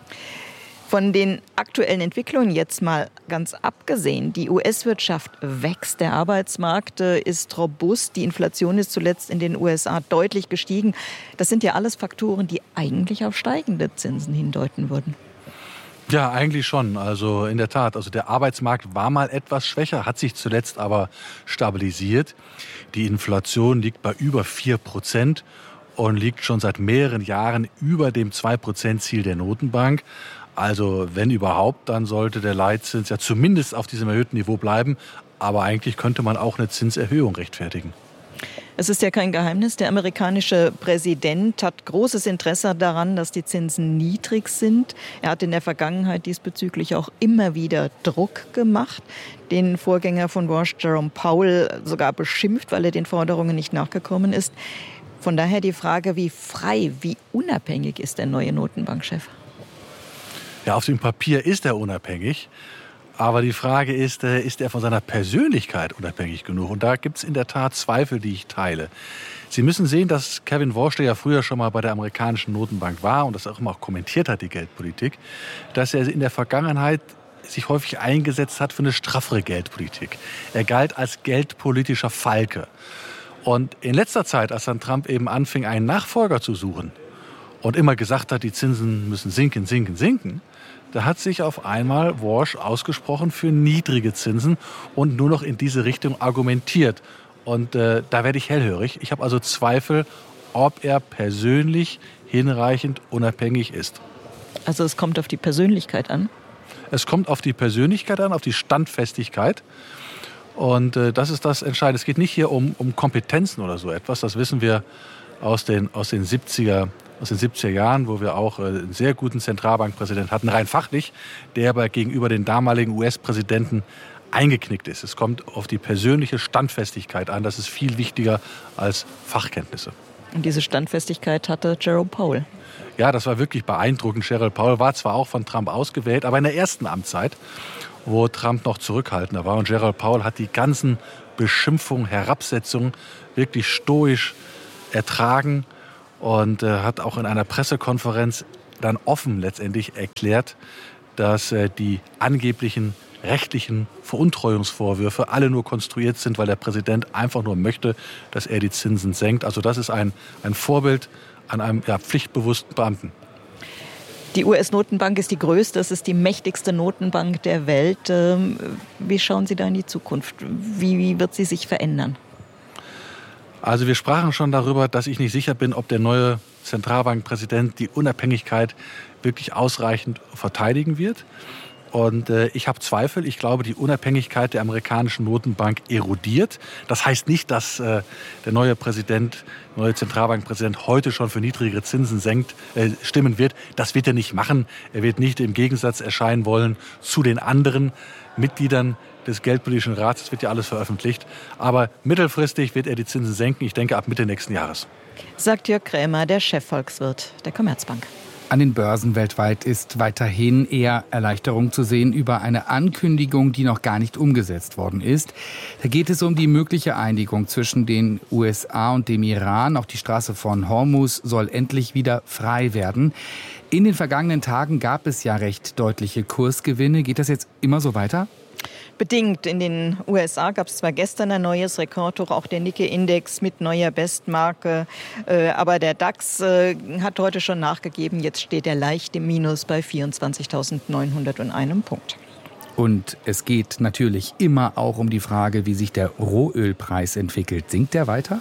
Von den aktuellen Entwicklungen jetzt mal ganz abgesehen. Die U S-Wirtschaft wächst, der Arbeitsmarkt ist robust, die Inflation ist zuletzt in den U S A deutlich gestiegen. Das sind ja alles Faktoren, die eigentlich auf steigende Zinsen hindeuten würden. Ja, eigentlich schon. Also in der Tat, also der Arbeitsmarkt war mal etwas schwächer, hat sich zuletzt aber stabilisiert. Die Inflation liegt bei über vier Prozent und liegt schon seit mehreren Jahren über dem zwei Prozent Ziel der Notenbank. Also wenn überhaupt, dann sollte der Leitzins ja zumindest auf diesem erhöhten Niveau bleiben. Aber eigentlich könnte man auch eine Zinserhöhung rechtfertigen. Es ist ja kein Geheimnis, der amerikanische Präsident hat großes Interesse daran, dass die Zinsen niedrig sind. Er hat in der Vergangenheit diesbezüglich auch immer wieder Druck gemacht. Den Vorgänger von Warsh, Jerome Powell, sogar beschimpft, weil er den Forderungen nicht nachgekommen ist. Von daher die Frage, wie frei, wie unabhängig ist der neue Notenbankchef? Ja, auf dem Papier ist er unabhängig. Aber die Frage ist, ist er von seiner Persönlichkeit unabhängig genug? Und da gibt es in der Tat Zweifel, die ich teile. Sie müssen sehen, dass Kevin Warsh, der ja früher schon mal bei der amerikanischen Notenbank war und das auch immer auch kommentiert hat, die Geldpolitik, dass er in der Vergangenheit sich häufig eingesetzt hat für eine straffere Geldpolitik. Er galt als geldpolitischer Falke. Und in letzter Zeit, als dann Trump eben anfing, einen Nachfolger zu suchen und immer gesagt hat, die Zinsen müssen sinken, sinken, sinken, da hat sich auf einmal Warsh ausgesprochen für niedrige Zinsen und nur noch in diese Richtung argumentiert. Und äh, da werde ich hellhörig. Ich habe also Zweifel, ob er persönlich hinreichend unabhängig ist. Also es kommt auf die Persönlichkeit an? Es kommt auf die Persönlichkeit an, auf die Standfestigkeit. Und äh, das ist das Entscheidende. Es geht nicht hier um, um Kompetenzen oder so etwas. Das wissen wir aus den, aus den siebziger aus den siebziger Jahren, wo wir auch einen sehr guten Zentralbankpräsidenten hatten, rein fachlich, der aber gegenüber den damaligen U S-Präsidenten eingeknickt ist. Es kommt auf die persönliche Standfestigkeit an. Das ist viel wichtiger als Fachkenntnisse. Und diese Standfestigkeit hatte Jerome Powell. Ja, das war wirklich beeindruckend. Jerome Powell war zwar auch von Trump ausgewählt, aber in der ersten Amtszeit, wo Trump noch zurückhaltender war. Und Jerome Powell hat die ganzen Beschimpfungen, Herabsetzungen wirklich stoisch ertragen. Und äh, hat auch in einer Pressekonferenz dann offen letztendlich erklärt, dass äh, die angeblichen rechtlichen Veruntreuungsvorwürfe alle nur konstruiert sind, weil der Präsident einfach nur möchte, dass er die Zinsen senkt. Also das ist ein, ein Vorbild an einem ja, pflichtbewussten Beamten. Die U S-Notenbank ist die größte, es ist die mächtigste Notenbank der Welt. Wie schauen Sie da in die Zukunft? Wie, wie wird sie sich verändern? Also wir sprachen schon darüber, dass ich nicht sicher bin, ob der neue Zentralbankpräsident die Unabhängigkeit wirklich ausreichend verteidigen wird. Und äh, ich habe Zweifel. Ich glaube, die Unabhängigkeit der amerikanischen Notenbank erodiert. Das heißt nicht, dass äh, der neue Präsident, neue Zentralbankpräsident heute schon für niedrigere Zinsen senkt, äh, stimmen wird. Das wird er nicht machen. Er wird nicht im Gegensatz erscheinen wollen zu den anderen Mitgliedern des Geldpolitischen Rats. Das wird ja alles veröffentlicht. Aber mittelfristig wird er die Zinsen senken. Ich denke, ab Mitte nächsten Jahres. Sagt Jörg Krämer, der Chefvolkswirt der Commerzbank. An den Börsen weltweit ist weiterhin eher Erleichterung zu sehen über eine Ankündigung, die noch gar nicht umgesetzt worden ist. Da geht es um die mögliche Einigung zwischen den U S A und dem Iran. Auch die Straße von Hormuz soll endlich wieder frei werden. In den vergangenen Tagen gab es ja recht deutliche Kursgewinne. Geht das jetzt immer so weiter? Bedingt. In den U S A gab es zwar gestern ein neues Rekordhoch, auch der Nikkei-Index mit neuer Bestmarke. Äh, aber der DAX äh, hat heute schon nachgegeben. Jetzt steht er leicht im Minus bei vierundzwanzigtausendneunhunderteins Punkt. Und es geht natürlich immer auch um die Frage, wie sich der Rohölpreis entwickelt. Sinkt der weiter?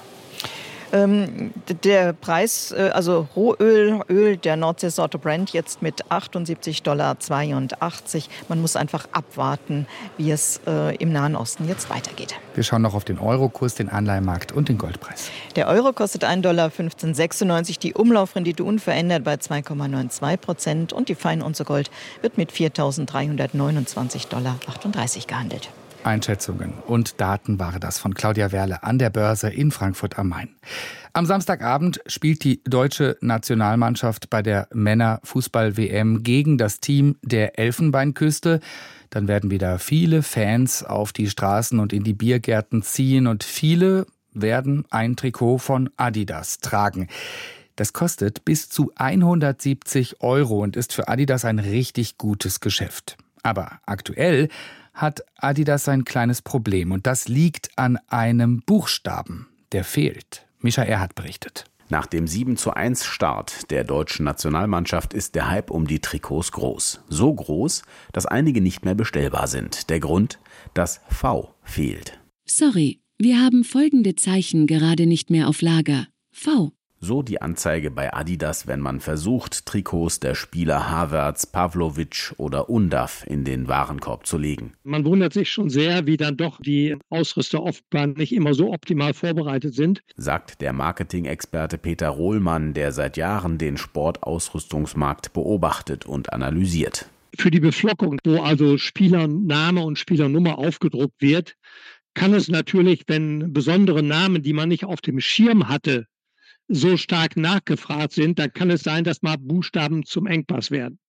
Ähm, der Preis, äh, also Rohöl, Öl der Nordseesorte Brent jetzt mit achtundsiebzig Komma zweiundachtzig Dollar. Man muss einfach abwarten, wie es äh, im Nahen Osten jetzt weitergeht. Wir schauen noch auf den Eurokurs, den Anleihenmarkt und den Goldpreis. Der Euro kostet ein Dollar fünfzehn sechsundneunzig, die Umlaufrendite unverändert bei zwei Komma zweiundneunzig Prozent und die Feinunze Gold wird mit viertausenddreihundertneunundzwanzig Komma achtunddreißig Dollar gehandelt. Einschätzungen und Daten war das von Claudia Werle an der Börse in Frankfurt am Main. Am Samstagabend spielt die deutsche Nationalmannschaft bei der Männer-Fußball-W M gegen das Team der Elfenbeinküste. Dann werden wieder viele Fans auf die Straßen und in die Biergärten ziehen und viele werden ein Trikot von Adidas tragen. Das kostet bis zu hundertsiebzig Euro und ist für Adidas ein richtig gutes Geschäft. Aber aktuell hat Adidas ein kleines Problem und das liegt an einem Buchstaben, der fehlt. Mischa Erhardt berichtet. Nach dem sieben zu eins Start der deutschen Nationalmannschaft ist der Hype um die Trikots groß. So groß, dass einige nicht mehr bestellbar sind. Der Grund? Das V fehlt. Sorry, wir haben folgende Zeichen gerade nicht mehr auf Lager. V. So die Anzeige bei Adidas, wenn man versucht, Trikots der Spieler Havertz, Pavlovic oder Undav in den Warenkorb zu legen. Man wundert sich schon sehr, wie dann doch die Ausrüster offenbar nicht immer so optimal vorbereitet sind, sagt der Marketing-Experte Peter Rohlmann, der seit Jahren den Sportausrüstungsmarkt beobachtet und analysiert. Für die Beflockung, wo also Spielername und Spielernummer aufgedruckt wird, kann es natürlich, wenn besondere Namen, die man nicht auf dem Schirm hatte, so stark nachgefragt sind, dann kann es sein, dass mal Buchstaben zum Engpass werden.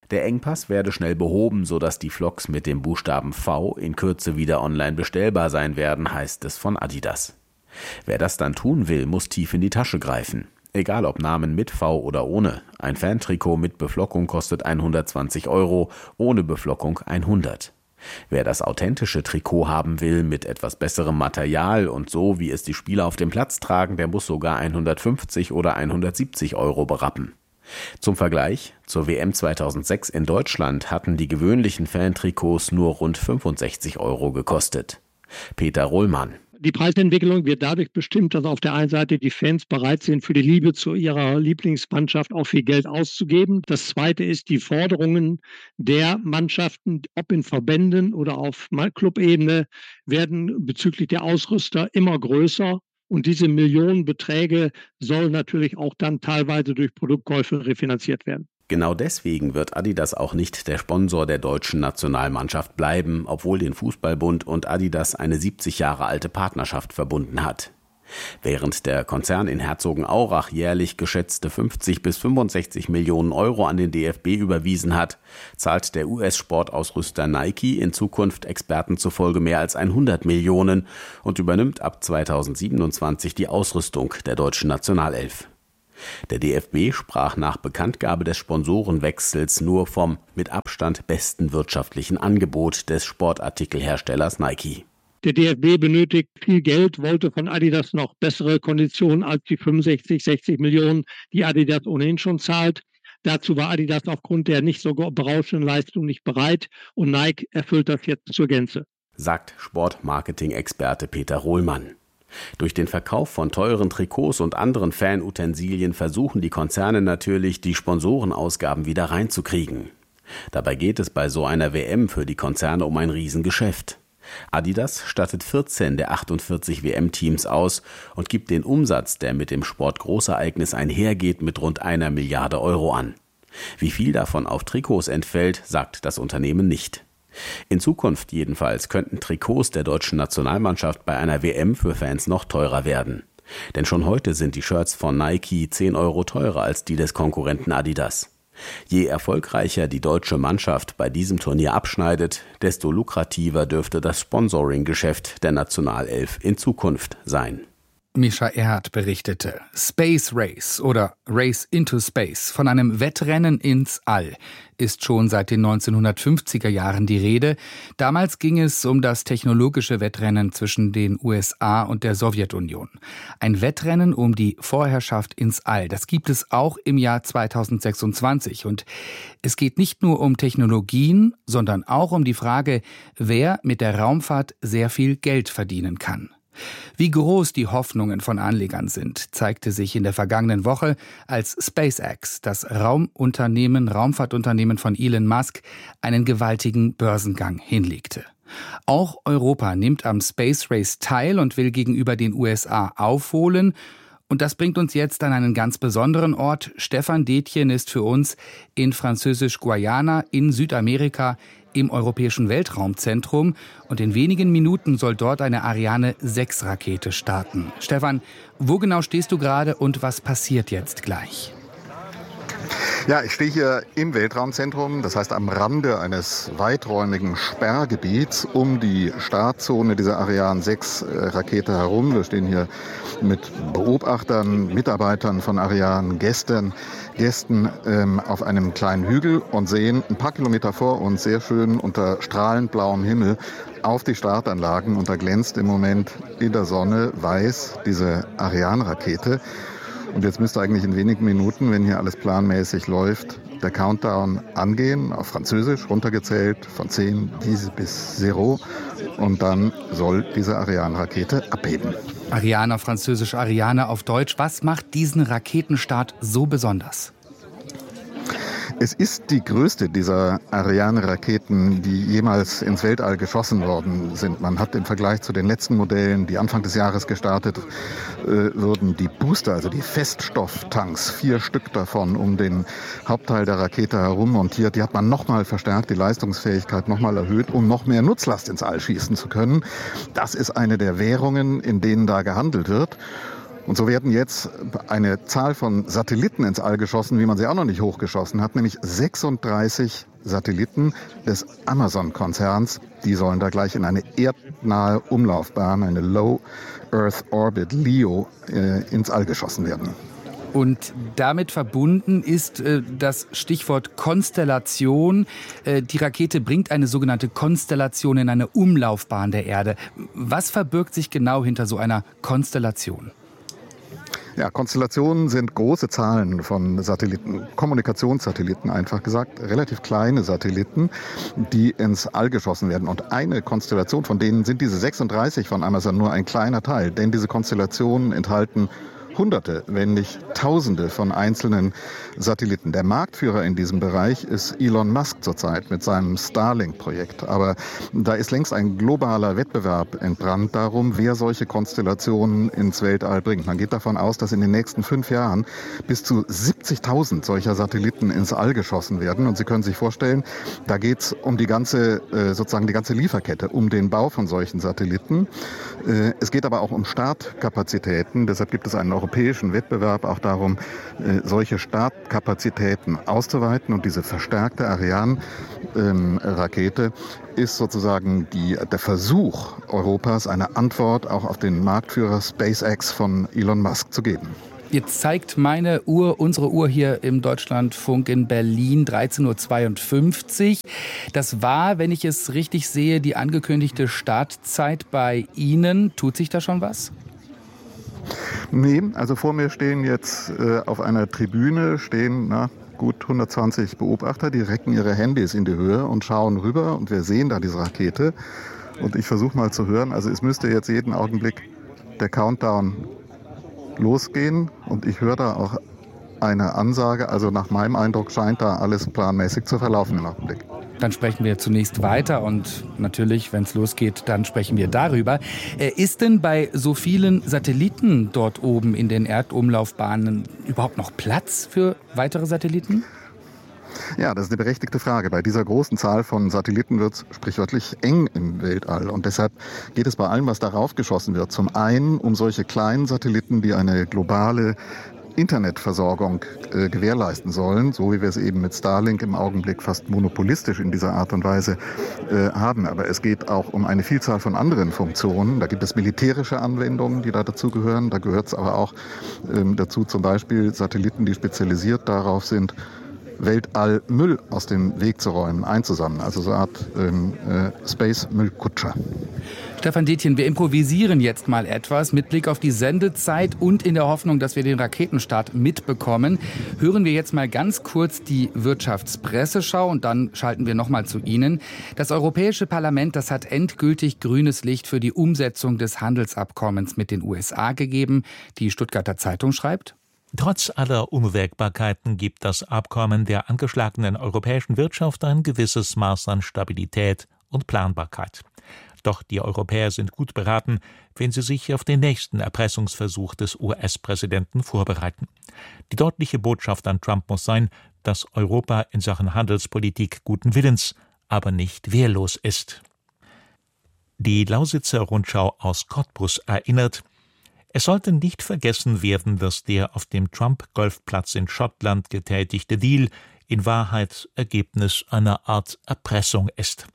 Der Engpass werde schnell behoben, sodass die Flocs mit dem Buchstaben V in Kürze wieder online bestellbar sein werden, heißt es von Adidas. Wer das dann tun will, muss tief in die Tasche greifen. Egal ob Namen mit V oder ohne. Ein Fantrikot mit Beflockung kostet hundertzwanzig Euro, ohne Beflockung hundert. Wer das authentische Trikot haben will, mit etwas besserem Material und so, wie es die Spieler auf dem Platz tragen, der muss sogar hundertfünfzig oder hundertsiebzig Euro berappen. Zum Vergleich, zur W M zweitausendsechs in Deutschland hatten die gewöhnlichen Fantrikots nur rund fünfundsechzig Euro gekostet. Peter Rohlmann. Die Preisentwicklung wird dadurch bestimmt, dass auf der einen Seite die Fans bereit sind, für die Liebe zu ihrer Lieblingsmannschaft auch viel Geld auszugeben. Das Zweite ist die Forderungen der Mannschaften, ob in Verbänden oder auf Clubebene, werden bezüglich der Ausrüster immer größer. Und diese Millionenbeträge sollen natürlich auch dann teilweise durch Produktkäufe refinanziert werden. Genau deswegen wird Adidas auch nicht der Sponsor der deutschen Nationalmannschaft bleiben, obwohl den Fußballbund und Adidas eine siebzig Jahre alte Partnerschaft verbunden hat. Während der Konzern in Herzogenaurach jährlich geschätzte fünfzig bis fünfundsechzig Millionen Euro an den D F B überwiesen hat, zahlt der U S-Sportausrüster Nike in Zukunft Experten zufolge mehr als hundert Millionen und übernimmt ab zweitausendsiebenundzwanzig die Ausrüstung der deutschen Nationalelf. Der D F B sprach nach Bekanntgabe des Sponsorenwechsels nur vom mit Abstand besten wirtschaftlichen Angebot des Sportartikelherstellers Nike. Der D F B benötigt viel Geld, wollte von Adidas noch bessere Konditionen als die fünfundsechzig, sechzig Millionen, die Adidas ohnehin schon zahlt. Dazu war Adidas aufgrund der nicht so berauschenden Leistung nicht bereit und Nike erfüllt das jetzt zur Gänze. Sagt Sportmarketing-Experte Peter Rohlmann. Durch den Verkauf von teuren Trikots und anderen Fanutensilien versuchen die Konzerne natürlich, die Sponsorenausgaben wieder reinzukriegen. Dabei geht es bei so einer W M für die Konzerne um ein Riesengeschäft. Adidas stattet vierzehn der achtundvierzig W M-Teams aus und gibt den Umsatz, der mit dem Sportgroßereignis einhergeht, mit rund einer Milliarde Euro an. Wie viel davon auf Trikots entfällt, sagt das Unternehmen nicht. In Zukunft jedenfalls könnten Trikots der deutschen Nationalmannschaft bei einer W M für Fans noch teurer werden. Denn schon heute sind die Shirts von Nike zehn Euro teurer als die des Konkurrenten Adidas. Je erfolgreicher die deutsche Mannschaft bei diesem Turnier abschneidet, desto lukrativer dürfte das Sponsoring-Geschäft der Nationalelf in Zukunft sein. Mischa Erhardt berichtete. Space Race oder Race into Space, von einem Wettrennen ins All, ist schon seit den neunzehnhundertfünfziger Jahren die Rede. Damals ging es um das technologische Wettrennen zwischen den U S A und der Sowjetunion. Ein Wettrennen um die Vorherrschaft ins All. Das gibt es auch im Jahr zweitausendsechsundzwanzig. Und es geht nicht nur um Technologien, sondern auch um die Frage, wer mit der Raumfahrt sehr viel Geld verdienen kann. Wie groß die Hoffnungen von Anlegern sind, zeigte sich in der vergangenen Woche, als SpaceX, das Raumunternehmen, Raumfahrtunternehmen von Elon Musk, einen gewaltigen Börsengang hinlegte. Auch Europa nimmt am Space Race teil und will gegenüber den U S A aufholen. Und das bringt uns jetzt an einen ganz besonderen Ort. Stefan Detjen ist für uns in Französisch-Guayana in Südamerika im Europäischen Weltraumzentrum. Und in wenigen Minuten soll dort eine Ariane sechs Rakete starten. Stefan, wo genau stehst du gerade und was passiert jetzt gleich? Ja, ich stehe hier im Weltraumzentrum, das heißt am Rande eines weiträumigen Sperrgebiets um die Startzone dieser Ariane sechs Rakete herum. Wir stehen hier mit Beobachtern, Mitarbeitern von Ariane, Gästen, Gästen ähm, auf einem kleinen Hügel und sehen ein paar Kilometer vor uns sehr schön unter strahlend blauem Himmel auf die Startanlagen. Und da glänzt im Moment in der Sonne weiß diese Ariane-Rakete. Und jetzt müsste eigentlich in wenigen Minuten, wenn hier alles planmäßig läuft, der Countdown angehen, auf Französisch runtergezählt, von zehn bis zero. Und dann soll diese Ariane-Rakete abheben. Ariane auf Französisch, Ariane auf Deutsch. Was macht diesen Raketenstart so besonders? Es ist die größte dieser Ariane-Raketen, die jemals ins Weltall geschossen worden sind. Man hat im Vergleich zu den letzten Modellen, die Anfang des Jahres gestartet äh, wurden, die Booster, also die Feststofftanks, vier Stück davon um den Hauptteil der Rakete herum montiert. Die hat man nochmal verstärkt, die Leistungsfähigkeit nochmal erhöht, um noch mehr Nutzlast ins All schießen zu können. Das ist eine der Währungen, in denen da gehandelt wird. Und so werden jetzt eine Zahl von Satelliten ins All geschossen, wie man sie auch noch nicht hochgeschossen hat, nämlich sechsunddreißig Satelliten des Amazon-Konzerns. Die sollen da gleich in eine erdnahe Umlaufbahn, eine Low Earth Orbit, L E O, äh, ins All geschossen werden. Und damit verbunden ist äh, das Stichwort Konstellation. Äh, die Rakete bringt eine sogenannte Konstellation in eine Umlaufbahn der Erde. Was verbirgt sich genau hinter so einer Konstellation? Ja, Konstellationen sind große Zahlen von Satelliten, Kommunikationssatelliten einfach gesagt, relativ kleine Satelliten, die ins All geschossen werden. Und eine Konstellation, von denen sind diese sechsunddreißig von Amazon nur ein kleiner Teil, denn diese Konstellationen enthalten Hunderte, wenn nicht Tausende von einzelnen Satelliten. Der Marktführer in diesem Bereich ist Elon Musk zurzeit mit seinem Starlink-Projekt. Aber da ist längst ein globaler Wettbewerb entbrannt darum, wer solche Konstellationen ins Weltall bringt. Man geht davon aus, dass in den nächsten fünf Jahren bis zu siebzigtausend solcher Satelliten ins All geschossen werden. Und Sie können sich vorstellen, da geht es um die ganze, sozusagen die ganze Lieferkette, um den Bau von solchen Satelliten. Es geht aber auch um Startkapazitäten. Deshalb gibt es einen europäischen Wettbewerb auch darum, solche Startkapazitäten auszuweiten. Und diese verstärkte Ariane-Rakete ist sozusagen die, der Versuch Europas, eine Antwort auch auf den Marktführer SpaceX von Elon Musk zu geben. Jetzt zeigt meine Uhr, unsere Uhr hier im Deutschlandfunk in Berlin dreizehn Uhr zweiundfünfzig. Das war, wenn ich es richtig sehe, die angekündigte Startzeit bei Ihnen. Tut sich da schon was? Nee, also vor mir stehen jetzt äh, auf einer Tribüne, stehen na, gut hundertzwanzig Beobachter, die recken ihre Handys in die Höhe und schauen rüber und wir sehen da diese Rakete. Und ich versuche mal zu hören, also es müsste jetzt jeden Augenblick der Countdown losgehen und ich höre da auch eine Ansage, also nach meinem Eindruck scheint da alles planmäßig zu verlaufen im Augenblick. Dann sprechen wir zunächst weiter und natürlich, wenn es losgeht, dann sprechen wir darüber. Ist denn bei so vielen Satelliten dort oben in den Erdumlaufbahnen überhaupt noch Platz für weitere Satelliten? Ja, das ist eine berechtigte Frage. Bei dieser großen Zahl von Satelliten wird es sprichwörtlich eng im Weltall. Und deshalb geht es bei allem, was darauf geschossen wird, zum einen um solche kleinen Satelliten, die eine globale Internetversorgung äh, gewährleisten sollen, so wie wir es eben mit Starlink im Augenblick fast monopolistisch in dieser Art und Weise äh, haben. Aber es geht auch um eine Vielzahl von anderen Funktionen. Da gibt es militärische Anwendungen, die da dazugehören. Da gehört es aber auch ähm, dazu zum Beispiel Satelliten, die spezialisiert darauf sind, Weltallmüll aus dem Weg zu räumen, einzusammeln. Also so eine Art ähm, äh, Space-Müllkutscher. Stefan Detjen, wir improvisieren jetzt mal etwas mit Blick auf die Sendezeit und in der Hoffnung, dass wir den Raketenstart mitbekommen. Hören wir jetzt mal ganz kurz die Wirtschaftspresseschau und dann schalten wir noch mal zu Ihnen. Das Europäische Parlament, das hat endgültig grünes Licht für die Umsetzung des Handelsabkommens mit den U S A gegeben. Die Stuttgarter Zeitung schreibt: Trotz aller Unwägbarkeiten gibt das Abkommen der angeschlagenen europäischen Wirtschaft ein gewisses Maß an Stabilität und Planbarkeit. Doch die Europäer sind gut beraten, wenn sie sich auf den nächsten Erpressungsversuch des U S-Präsidenten vorbereiten. Die deutliche Botschaft an Trump muss sein, dass Europa in Sachen Handelspolitik guten Willens, aber nicht wehrlos ist. Die Lausitzer Rundschau aus Cottbus erinnert: Es sollte nicht vergessen werden, dass der auf dem Trump-Golfplatz in Schottland getätigte Deal in Wahrheit Ergebnis einer Art Erpressung ist.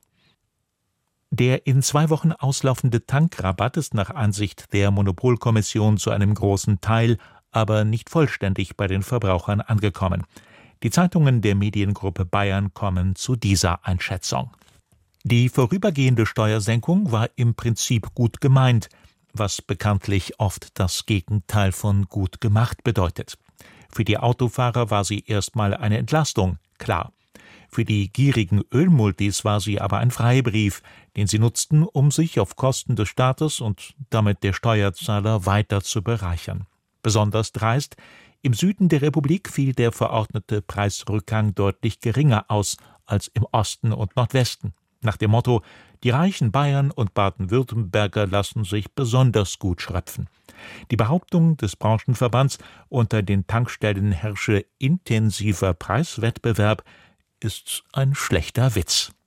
Der in zwei Wochen auslaufende Tankrabatt ist nach Ansicht der Monopolkommission zu einem großen Teil, aber nicht vollständig bei den Verbrauchern angekommen. Die Zeitungen der Mediengruppe Bayern kommen zu dieser Einschätzung. Die vorübergehende Steuersenkung war im Prinzip gut gemeint, was bekanntlich oft das Gegenteil von gut gemacht bedeutet. Für die Autofahrer war sie erstmal eine Entlastung, klar. Für die gierigen Ölmultis war sie aber ein Freibrief, den sie nutzten, um sich auf Kosten des Staates und damit der Steuerzahler weiter zu bereichern. Besonders dreist: Im Süden der Republik fiel der verordnete Preisrückgang deutlich geringer aus als im Osten und Nordwesten. Nach dem Motto: Die reichen Bayern und Baden-Württemberger lassen sich besonders gut schröpfen. Die Behauptung des Branchenverbands, unter den Tankstellen herrsche intensiver Preiswettbewerb, ist ein schlechter Witz.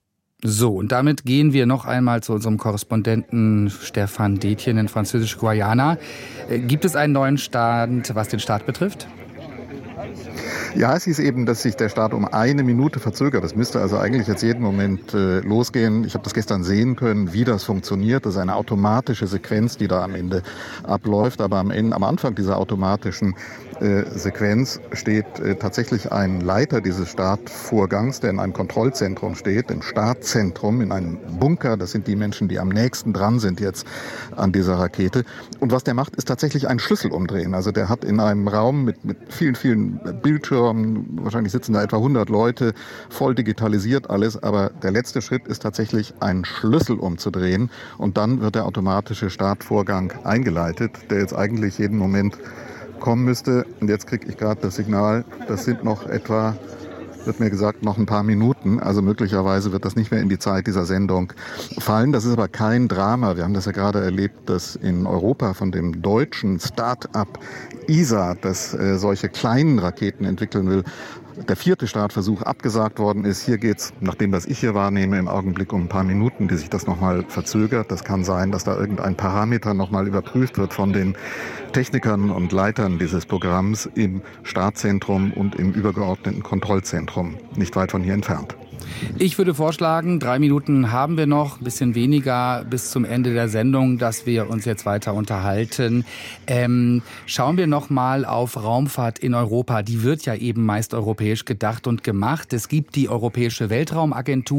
So, und damit gehen wir noch einmal zu unserem Korrespondenten Stefan Detjen in Französisch-Guayana. Gibt es einen neuen Stand, was den Start betrifft? Ja, es hieß eben, dass sich der Start um eine Minute verzögert. Das müsste also eigentlich jetzt jeden Moment äh, losgehen. Ich habe das gestern sehen können, wie das funktioniert. Das ist eine automatische Sequenz, die da am Ende abläuft. Aber am Ende, am Anfang dieser automatischen äh, Sequenz steht äh, tatsächlich ein Leiter dieses Startvorgangs, der in einem Kontrollzentrum steht, im Startzentrum, in einem Bunker. Das sind die Menschen, die am nächsten dran sind jetzt an dieser Rakete. Und was der macht, ist tatsächlich einen Schlüssel umdrehen. Also der hat in einem Raum mit, mit vielen, vielen Bildschirmen, wahrscheinlich sitzen da etwa hundert Leute, voll digitalisiert alles, aber der letzte Schritt ist tatsächlich, einen Schlüssel umzudrehen und dann wird der automatische Startvorgang eingeleitet, der jetzt eigentlich jeden Moment kommen müsste. Und jetzt kriege ich gerade das Signal, das sind noch etwa, wird mir gesagt, noch ein paar Minuten. Also möglicherweise wird das nicht mehr in die Zeit dieser Sendung fallen. Das ist aber kein Drama. Wir haben das ja gerade erlebt, dass in Europa von dem deutschen Start-up E S A, das äh, solche kleinen Raketen entwickeln will, der vierte Startversuch abgesagt worden ist. Hier geht es, nach dem, was ich hier wahrnehme, im Augenblick um ein paar Minuten, die sich das nochmal verzögert. Das kann sein, dass da irgendein Parameter nochmal überprüft wird von den Technikern und Leitern dieses Programms im Startzentrum und im übergeordneten Kontrollzentrum, nicht weit von hier entfernt. Ich würde vorschlagen, drei Minuten haben wir noch, ein bisschen weniger bis zum Ende der Sendung, dass wir uns jetzt weiter unterhalten. Ähm, schauen wir noch mal auf Raumfahrt in Europa. Die wird ja eben meist europäisch gedacht und gemacht. Es gibt die Europäische Weltraumagentur.